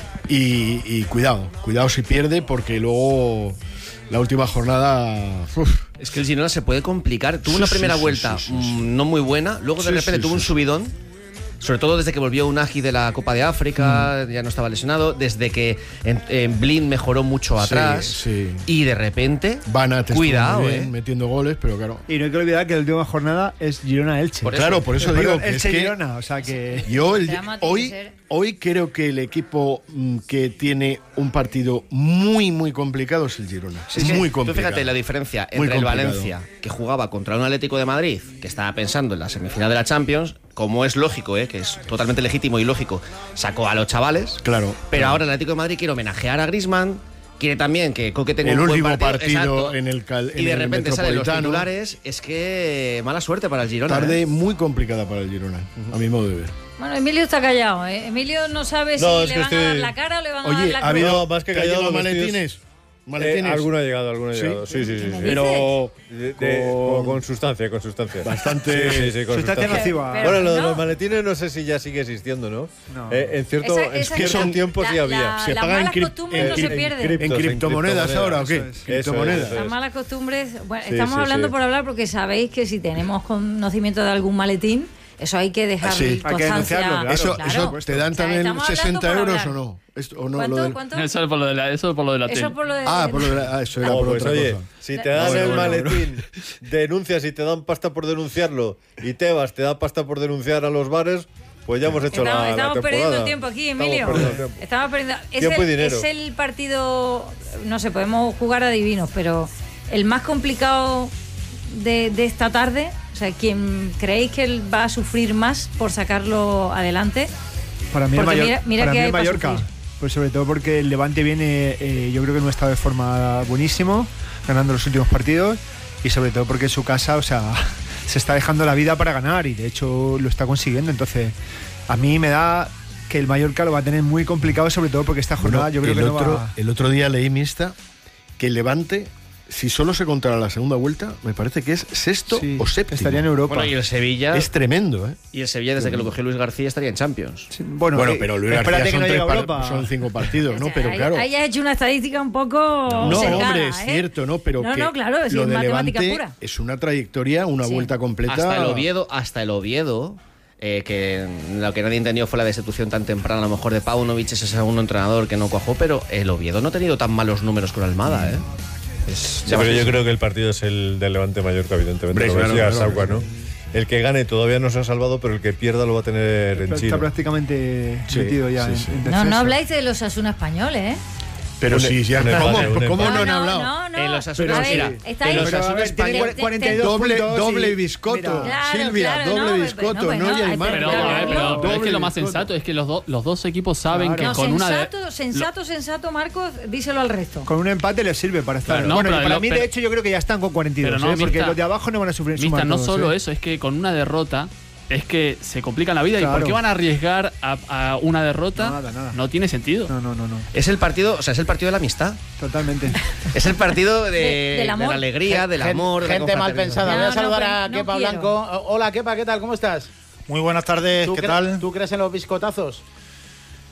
y, y cuidado, cuidado si pierde porque luego la última jornada... Uf. Es que el Girona se puede complicar. Tuvo Sí, una primera sí, sí, vuelta sí, sí, sí. mm, no muy buena, luego de Sí, repente sí, tuvo sí, un sí. subidón. Sobre todo desde que volvió Unagi de la Copa de África, ya no estaba lesionado, desde que en, en Blind mejoró mucho atrás Sí, sí. y de repente, Van a cuidado, eh. metiendo goles, pero claro. Y no hay que olvidar que la última jornada es Girona-Elche. Por eso- Claro, por eso digo que es que- Elche-Girona, o sea que... Yo el- Drama tiene hoy, que ser. hoy creo que el equipo mm, que tiene un partido muy, muy complicado es el Girona. Sí, es es que muy tú complicado. fíjate la diferencia Muy entre el complicado. Valencia, que jugaba contra un Atlético de Madrid, que estaba pensando en la semifinal de la Champions, como es lógico, ¿eh? que es totalmente legítimo y lógico, sacó a los chavales. Claro. Pero claro. ahora el Atlético de Madrid quiere homenajear a Griezmann, quiere también que Coque tenga El un buen último partido, partido exacto, en el cal- y en de el repente salen los Metropolitano. titulares. Es que mala suerte para el Girona. Tarde ¿eh? muy complicada para el Girona, a mi modo de ver. Bueno, Emilio está callado, ¿eh? Emilio no sabe No, si es le que van a dar estoy- la cara o le van a Oye, dar la ha cruz. habido No, más que ¿te ha callado, llegado los vestidos- maletines? ¿Maletines? Eh, alguno ha llegado, alguno ha ¿Sí? llegado. Sí, sí, sí. ¿Qué Pero dices? de- de- Con- con, con sustancia, con sustancia. Bastante- Sí, sí, sí, con Sustancia nociva. Pero- Bueno, lo de no. los maletines no sé si ya sigue existiendo, ¿no? No. Eh, en cierto, Esa- en esa cierto que- tiempo la- sí había. la- Se las pagan malas crip- costumbres en no se crip- pierden. criptos, ¿En criptomonedas ahora o qué? Eso es, ¿Criptomonedas? eso Las es. malas costumbres. Bueno, Sí, estamos sí, hablando sí. por hablar porque sabéis que si tenemos conocimiento de algún maletín, eso hay que dejar Sí, hay que constancia. denunciarlo, claro. Eso, Claro. eso ¿te dan O sea, también estamos hablando sesenta por euros hablar. o no? Esto- o no ¿Cuánto, lo del- cuánto? Eso es por lo de la, eso es por lo de la Eso tele. por lo de- Ah, por lo de la- ah, eso era Oh, por pues otra oye, cosa. si te dan Bueno, el bueno, maletín, denuncias y te dan pasta por denunciarlo, y Tebas te da pasta por denunciar a los bares, pues ya hemos hecho Estamos, la, la estamos temporada. perdiendo tiempo aquí, Estamos Emilio. perdiendo tiempo. Estamos perdiendo. Es Tiempo y el, dinero. es el partido, no sé, podemos jugar a divinos, pero el más complicado de, de esta tarde, o sea, quien creéis que él va a sufrir más por sacarlo adelante. Para mí el Porque Mayor- mira- mira para que mí hay el para Mallorca. sufrir. Pues sobre todo porque el Levante viene, eh, yo creo que en un estado de forma buenísimo, ganando los últimos partidos, y sobre todo porque en su casa, o sea, se está dejando la vida para ganar y de hecho lo está consiguiendo. Entonces, a mí me da que el Mallorca lo va a tener muy complicado, sobre todo porque esta jornada Bueno, yo creo el que no otro, va... el otro día leí mixta que el Levante, si solo se contara la segunda vuelta, me parece que es sexto Sí, o séptimo. estaría en Europa. Bueno, y el Sevilla. Es tremendo, ¿eh? Y el Sevilla, desde que lo cogió Luis García, estaría en Champions. Bueno, Bueno, eh, pero Luis espérate García que son, no tres llegue a par- Europa. son cinco partidos, ¿no? Pero Ahí- claro. Ahí has hecho una estadística un poco No, sesgada, hombre, es ¿eh? cierto, ¿no? Pero No, que no, claro, es lo de matemática Levante pura. es una trayectoria, una Sí. vuelta completa. Hasta el Oviedo, hasta el Oviedo, eh, que lo que nadie entendió fue la destitución tan temprana, a lo mejor de Paunovic, ese segundo entrenador que no cuajó, pero el Oviedo no ha tenido tan malos números con Almada, ¿eh? Es Sí, pero yo creo que el partido es el del Levante Mallorca, evidentemente. Hombre, Lo claro, decía claro, Sauca, claro. ¿no? El que gane todavía no se ha salvado, pero el que pierda lo va a tener en Está Chile. prácticamente Sí, metido ya sí, en, sí. en No, descenso. no habláis de los Asuna españoles, ¿eh? Pero Un- sí, ya, un ¿cómo, empate, un ¿cómo empate. no han No, hablado? no, no. En los A Asunas, ver, mira, estáis- en los Pero, a Asunas ver, tiene españoles- te- cuarenta y dos Doble, puntos doble y- biscoto. mira. Claro, Silvia, claro, doble no, biscoto, pues no, pues no, no, y hay Aymar. Pero, Pero- eh, pero- pero es doble que lo más biscoto. sensato es que los, do- los dos equipos saben Claro. que No, con una de. sensato, sensato, sensato, Marcos, díselo al resto. Con un empate les sirve para estar. Claro, no, bueno, y pero para lo- mí, pero- de hecho, yo creo que ya están con cuarenta y dos, Pero no, ¿eh? porque Mista, los de abajo no van a sufrir. Mista, sumar no todos, solo ¿eh? eso, es que con una derrota es que se complican la vida. Claro. ¿Y por qué van a arriesgar a, a una derrota? Nada, nada. No tiene sentido. No, no, no, no. Es el partido, o sea, es el partido de la amistad. Totalmente. Es el partido de, De- del amor. de la alegría, del Gen- amor, de la Gente mal confraternización. pensada. Voy a No, saludar no, a pues no Kepa quiero. Blanco. O- Hola, Kepa, ¿qué tal? ¿Cómo estás? Muy buenas tardes, ¿Tú ¿qué cre- tal? ¿Tú crees en los biscotazos?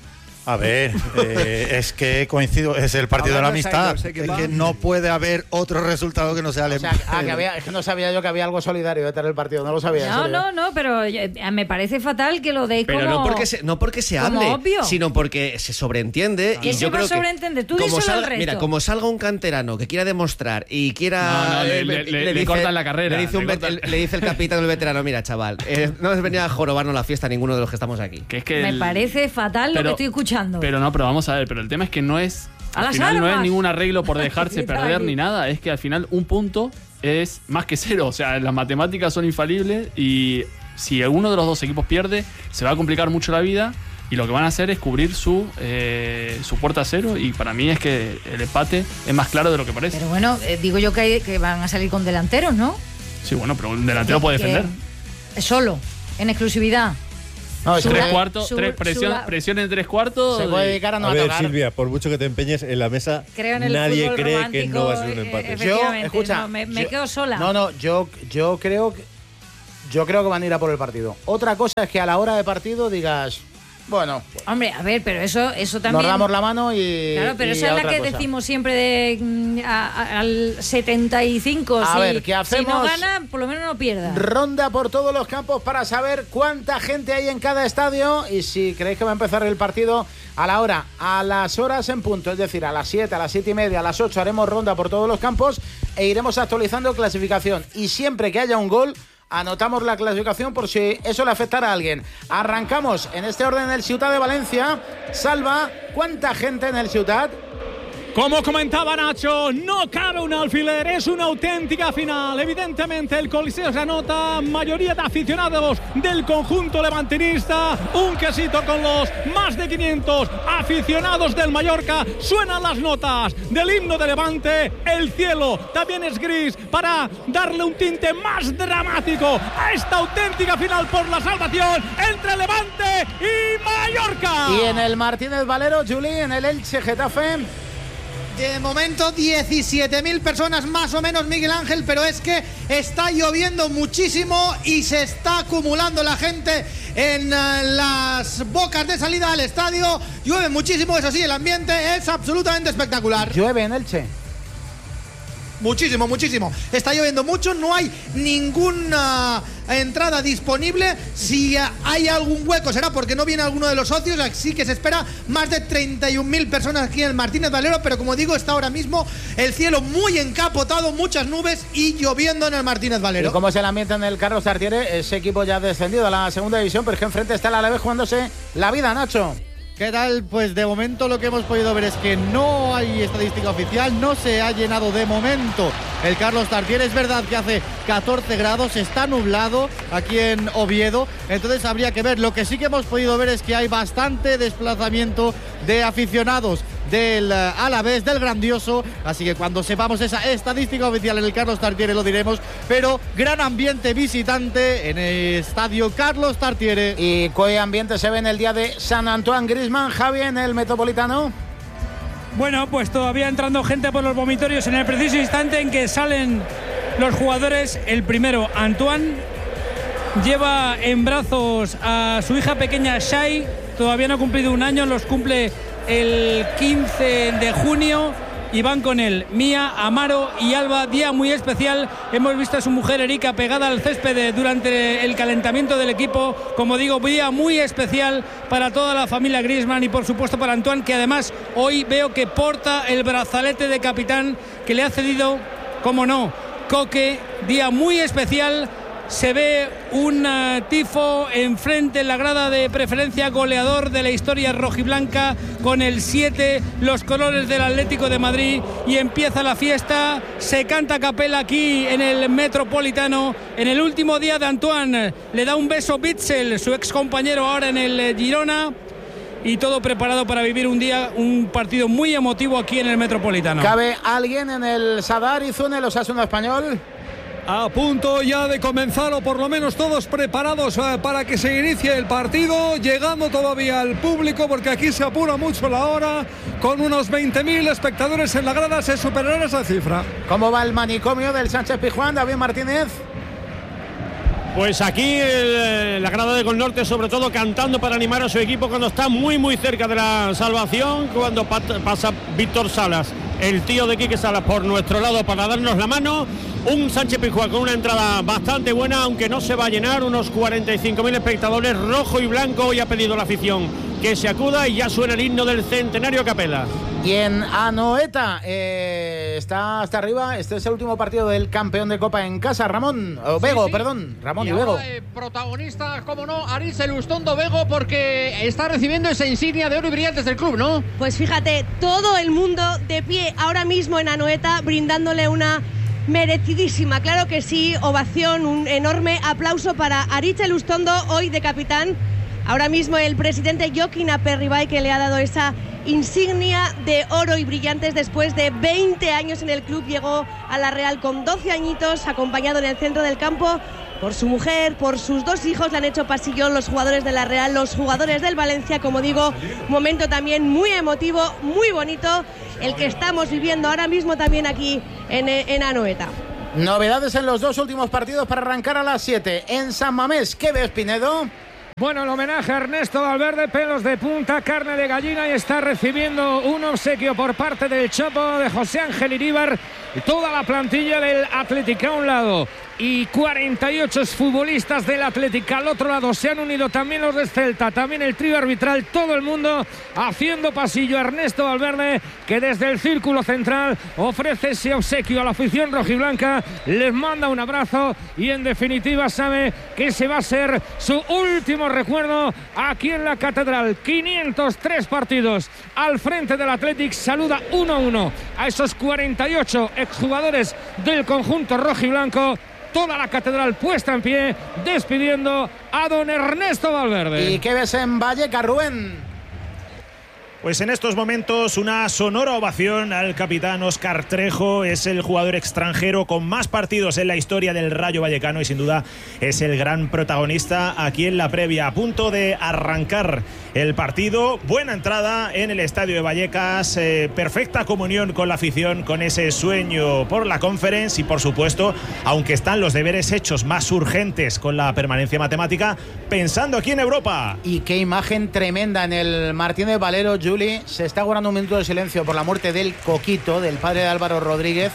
A ver, eh, es que coincido, es el partido de la amistad. Es que no puede haber otro resultado que no sea el O sea, ah, que había, es que no sabía yo que había algo solidario detrás del partido, no lo sabía. No, no, no, pero eh, me parece fatal que lo deis como. Pero no porque se, no porque se hable, obvio. sino porque se sobreentiende. ¿Qué y se yo va creo a sobreentender? Tú que como díselo al salga, resto. mira, como salga un canterano que quiera demostrar y quiera. No, no, le- eh, le- le- le cortan la carrera, Le dice, un le vet- cortan- le dice el capitán del veterano: mira, chaval, eh, no has venido a jorobarnos la fiesta ninguno de los que estamos aquí. Que es que Me el- parece fatal lo pero- que estoy escuchando. Pero no, pero vamos a ver, pero el tema es que no es. ¡A Al las final no armas! es ningún arreglo por dejarse Está perder aquí. ni nada, es que al final un punto es más que cero. O sea, las matemáticas son infalibles y si alguno de los dos equipos pierde, se va a complicar mucho la vida. Y lo que van a hacer es cubrir su, eh, su puerta a cero. Y para mí es que el empate es más claro de lo que parece. Pero bueno, eh, digo yo que, hay- que van a salir con delanteros, ¿no? Sí, bueno, pero un delantero puede Que- defender. Solo, en exclusividad. No, Tres Sula- cuartos, Su- tres, presión, Sula- presión en tres cuartos. Se puede y- dedicar a no A ver, atacar. Silvia, por mucho que te empeñes en la mesa, Creo en el nadie fútbol cree romántico, que no va a ser un eh, empate. Yo, efectivamente, escucha, no, me, me yo- quedo sola. No, no, yo, yo creo que yo creo que van a ir a por el partido. Otra cosa es que a la hora de partido digas, bueno, Hombre, a ver, pero eso, eso también. nos damos la mano y. Claro, pero y esa a es la otra que cosa. decimos siempre de mm, a- a- al setenta y cinco. A si, ver, ¿qué si no hacemos? gana, por lo menos no pierda. Ronda por todos los campos para saber cuánta gente hay en cada estadio y si creéis que va a empezar el partido a la hora, a las horas en punto, es decir, a las siete, a las siete y media, a las ocho haremos ronda por todos los campos e iremos actualizando clasificación. Y siempre que haya un gol, anotamos la clasificación por si eso le afectara a alguien. Arrancamos en este orden el Ciutat de Valencia. Salva, ¿cuánta gente en el Ciutat? Como comentaba Nacho, no cabe un alfiler, es una auténtica final. Evidentemente el Coliseo se anota, mayoría de aficionados del conjunto levantinista, un quesito con los más de quinientos aficionados del Mallorca. Suenan las notas del himno de Levante, el cielo también es gris para darle un tinte más dramático a esta auténtica final por la salvación entre Levante y Mallorca. Y en el Martínez Valero, Juli, en el Elche Getafe. De momento diecisiete mil personas más o menos, Miguel Ángel, pero es que está lloviendo muchísimo y se está acumulando la gente en uh, las bocas de salida al estadio. Llueve muchísimo, eso sí, el ambiente es absolutamente espectacular. Llueve en Elche. Muchísimo, muchísimo. Está lloviendo mucho, no hay ninguna entrada disponible. Si hay algún hueco será porque no viene alguno de los socios, así que se espera más de treinta y un mil personas aquí en el Martínez Valero, pero como digo, está ahora mismo el cielo muy encapotado, muchas nubes y lloviendo en el Martínez Valero. ¿Y cómo es el ambiente en el Carlos Tartiere? Ese equipo ya ha descendido a la segunda división, pero es que enfrente está el Alavés jugándose la vida, Nacho. ¿Qué tal? Pues de momento lo que hemos podido ver es que no hay estadística oficial, no se ha llenado de momento el Carlos Tartiere. Es verdad que hace catorce grados, está nublado aquí en Oviedo, entonces habría que ver. Lo que sí que hemos podido ver es que hay bastante desplazamiento de aficionados del uh, Alavés, del Grandioso, así que cuando sepamos esa estadística oficial en el Carlos Tartiere lo diremos, pero gran ambiente visitante en el estadio Carlos Tartiere. ¿Y qué ambiente se ve en el día de San Antoine Griezmann, Javi, en el Metropolitano? Bueno, pues todavía entrando gente por los vomitorios en el preciso instante en que salen los jugadores. El primero, Antoine, lleva en brazos a su hija pequeña Shai, todavía no ha cumplido un año, los cumple el quince de junio y van con él Mía, Amaro y Alba. Día muy especial, hemos visto a su mujer Erika pegada al césped durante el calentamiento del equipo. Como digo, día muy especial para toda la familia Griezmann y por supuesto para Antoine, que además hoy veo que porta el brazalete de capitán que le ha cedido, como no, Coque. Día muy especial. Se ve un uh, tifo enfrente en la grada de preferencia, goleador de la historia rojiblanca con el siete, los colores del Atlético de Madrid, y empieza la fiesta. Se canta a capela aquí en el Metropolitano en el último día de Antoine. Le da un beso Bitzel, su ex compañero ahora en el Girona, y todo preparado para vivir un día, un partido muy emotivo aquí en el Metropolitano. ¿Cabe alguien en el Sadar Izun, el Osasuna español? A punto ya de comenzar, o por lo menos todos preparados eh, para que se inicie el partido, llegando todavía al público porque aquí se apura mucho la hora, con unos veinte mil espectadores en la grada se superará esa cifra. ¿Cómo va el manicomio del Sánchez Pizjuán, David Martínez? Pues aquí el, la grada de Gol Norte, sobre todo cantando para animar a su equipo cuando está muy muy cerca de la salvación, cuando pat, pasa Víctor Salas, el tío de Quique Salas, por nuestro lado para darnos la mano. Un Sánchez Pizjuán con una entrada bastante buena, aunque no se va a llenar, unos cuarenta y cinco mil espectadores, rojo y blanco. Hoy ha pedido la afición que se acuda y ya suena el himno del Centenario a capela. Y en Anoeta eh, está hasta arriba. Este es el último partido del campeón de Copa en casa, Ramón, o Bego, sí, sí. perdón, Ramón y, y Bego. Ahora, eh, protagonista, como no, Aritz Elustondo Bego, porque está recibiendo esa insignia de oro y brillantes del club, ¿no? Pues fíjate, todo el mundo de pie ahora mismo en Anoeta, brindándole una merecidísima, claro que sí, ovación, un enorme aplauso para Aritz Elustondo, hoy de capitán. Ahora mismo el presidente Joaquín Aperribay, que le ha dado esa insignia de oro y brillantes después de veinte años en el club. Llegó a la Real con doce añitos, acompañado en el centro del campo por su mujer, por sus dos hijos. Le han hecho pasillo los jugadores de la Real, los jugadores del Valencia. Como digo, momento también muy emotivo, muy bonito, el que estamos viviendo ahora mismo también aquí en, en Anoeta. Novedades en los dos últimos partidos para arrancar a las siete. En San Mamés, ¿qué ves, Pinedo? Bueno, el homenaje a Ernesto Valverde, pelos de punta, carne de gallina, y está recibiendo un obsequio por parte del Chopo, de José Ángel Iríbar, toda la plantilla del Atlético a un lado y cuarenta y ocho futbolistas del Atlético al otro lado. Se han unido también los de Celta, también el trío arbitral, todo el mundo haciendo pasillo a Ernesto Valverde, que desde el círculo central ofrece ese obsequio a la afición rojiblanca, les manda un abrazo y en definitiva sabe que ese va a ser su último recuerdo aquí en la Catedral. quinientos tres partidos al frente del Athletic, saluda uno a uno a esos cuarenta y ocho exjugadores del conjunto rojiblanco. Toda la Catedral puesta en pie, despidiendo a don Ernesto Valverde. ¿Y qué ves en Vallecas, Rubén? Pues en estos momentos una sonora ovación al capitán Óscar Trejo. Es el jugador extranjero con más partidos en la historia del Rayo Vallecano y sin duda es el gran protagonista aquí en la previa. A punto de arrancar el partido, buena entrada en el estadio de Vallecas, eh, perfecta comunión con la afición, con ese sueño por la Conference y por supuesto, aunque están los deberes hechos más urgentes con la permanencia matemática, pensando aquí en Europa. Y qué imagen tremenda en el Martínez Valero, Juli. Se está guardando un minuto de silencio por la muerte del Coquito, del padre de Álvaro Rodríguez.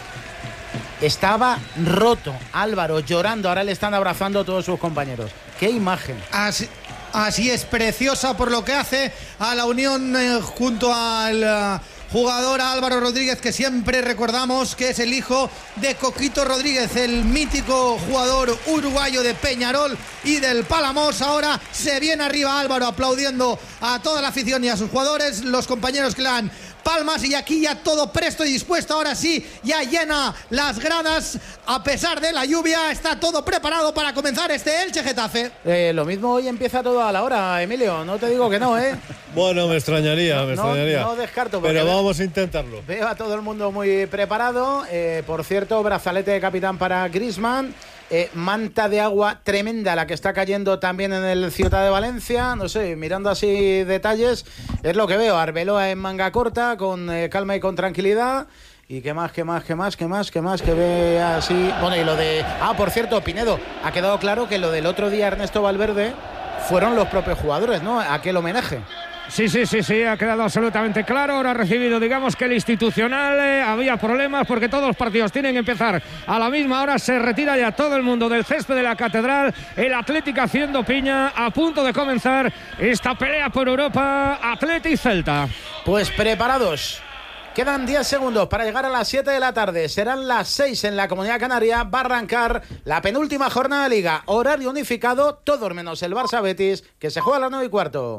Estaba roto Álvaro, llorando, ahora le están abrazando a todos sus compañeros. ¡Qué imagen! Así, así es, preciosa por lo que hace a la unión eh, junto al uh, jugador Álvaro Rodríguez, que siempre recordamos que es el hijo de Coquito Rodríguez, el mítico jugador uruguayo de Peñarol y del Palamos. Ahora se viene arriba Álvaro aplaudiendo a toda la afición y a sus jugadores, los compañeros que le dan palmas, y aquí ya todo presto y dispuesto. Ahora sí, ya llena las gradas a pesar de la lluvia. Está todo preparado para comenzar este Elche Getafe. Eh, lo mismo hoy empieza todo a la hora, Emilio. No te digo que no, ¿eh? Bueno, me extrañaría, me no, extrañaría. No descarto. Pero vamos a intentarlo. Veo a todo el mundo muy preparado. Eh, por cierto, brazalete de capitán para Griezmann. Eh, manta de agua tremenda la que está cayendo también en el Ciutat de Valencia. No sé, mirando así detalles, es lo que veo. Arbeloa en manga corta, con eh, calma y con tranquilidad. Y qué más, qué más, qué más, qué más, qué más, que ve así. Bueno, y lo de... Ah, por cierto, Pinedo, ha quedado claro que lo del otro día Ernesto Valverde fueron los propios jugadores, ¿no? Aquel homenaje. Sí, sí, sí, sí, ha quedado absolutamente claro. Ahora ha recibido, digamos que el institucional, eh, había problemas porque todos los partidos tienen que empezar a la misma hora. Se retira ya todo el mundo del césped de la Catedral. El Atlético haciendo piña, a punto de comenzar esta pelea por Europa, Atleti y Celta. Pues preparados. Quedan diez segundos para llegar a las siete de la tarde. Serán las seis en la Comunidad Canaria. Va a arrancar la penúltima jornada de Liga. Horario unificado, todos menos el Barça Betis, que se juega a las nueve y cuarto.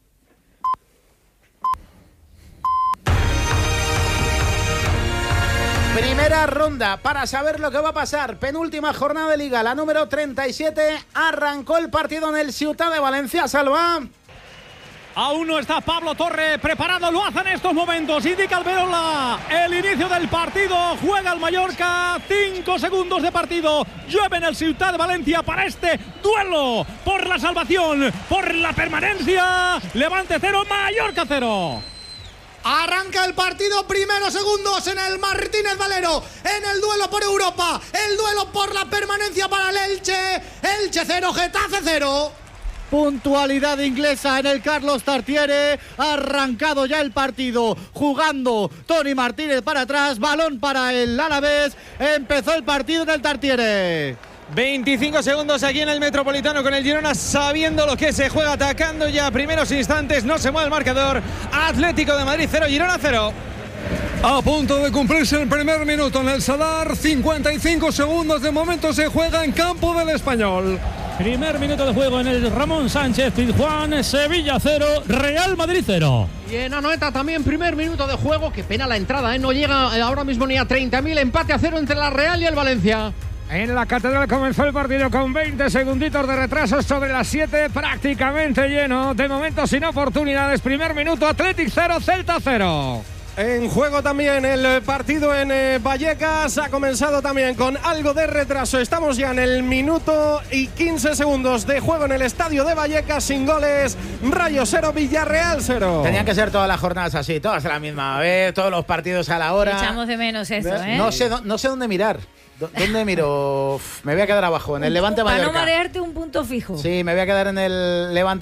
Primera ronda para saber lo que va a pasar. Penúltima jornada de Liga, la número treinta y siete. Arrancó el partido en el Ciutat de Valencia. Salva. Aún no está Pablo Torre preparado, lo hace en estos momentos. Indica Alberola el inicio del partido. Juega el Mallorca, cinco segundos de partido. Llueve en el Ciutat de Valencia para este duelo por la salvación, por la permanencia. Levante cero, Mallorca cero. Arranca el partido, primeros segundos en el Martínez Valero, en el duelo por Europa, el duelo por la permanencia para el Elche. Elche cero, Getafe cero. Puntualidad inglesa en el Carlos Tartiere. Arrancado ya el partido, jugando Tony Martínez para atrás, balón para el Alavés. Empezó el partido en el Tartiere. veinticinco segundos aquí en el Metropolitano con el Girona sabiendo lo que se juega, atacando ya primeros instantes, no se mueve el marcador. Atlético de Madrid cero, Girona cero. A punto de cumplirse el primer minuto en el Sadar, cincuenta y cinco segundos de momento se juega en campo del Español. Primer minuto de juego en el Ramón Sánchez Pizjuán, Sevilla cero, Real Madrid cero. Y en Anoeta también primer minuto de juego, qué pena la entrada, ¿eh? No llega ahora mismo ni a treinta mil, empate a cero entre la Real y el Valencia. En la Catedral comenzó el partido con veinte segunditos de retraso sobre las siete, prácticamente lleno, de momento sin oportunidades. Primer minuto, Athletic cero, Celta cero. En juego también el partido en eh, Vallecas, ha comenzado también con algo de retraso. Estamos ya en el minuto y quince segundos de juego en el estadio de Vallecas, sin goles. Rayo cero, Villarreal cero. Tenían que ser todas las jornadas así, todas a la misma vez, todos los partidos a la hora. Echamos de menos eso, ¿eh? No sé, no sé dónde mirar. ¿Dónde miro? Me voy a quedar abajo, en el Levante Mallorca. Para no marearte, un punto fijo. Sí, me voy a quedar en el Levante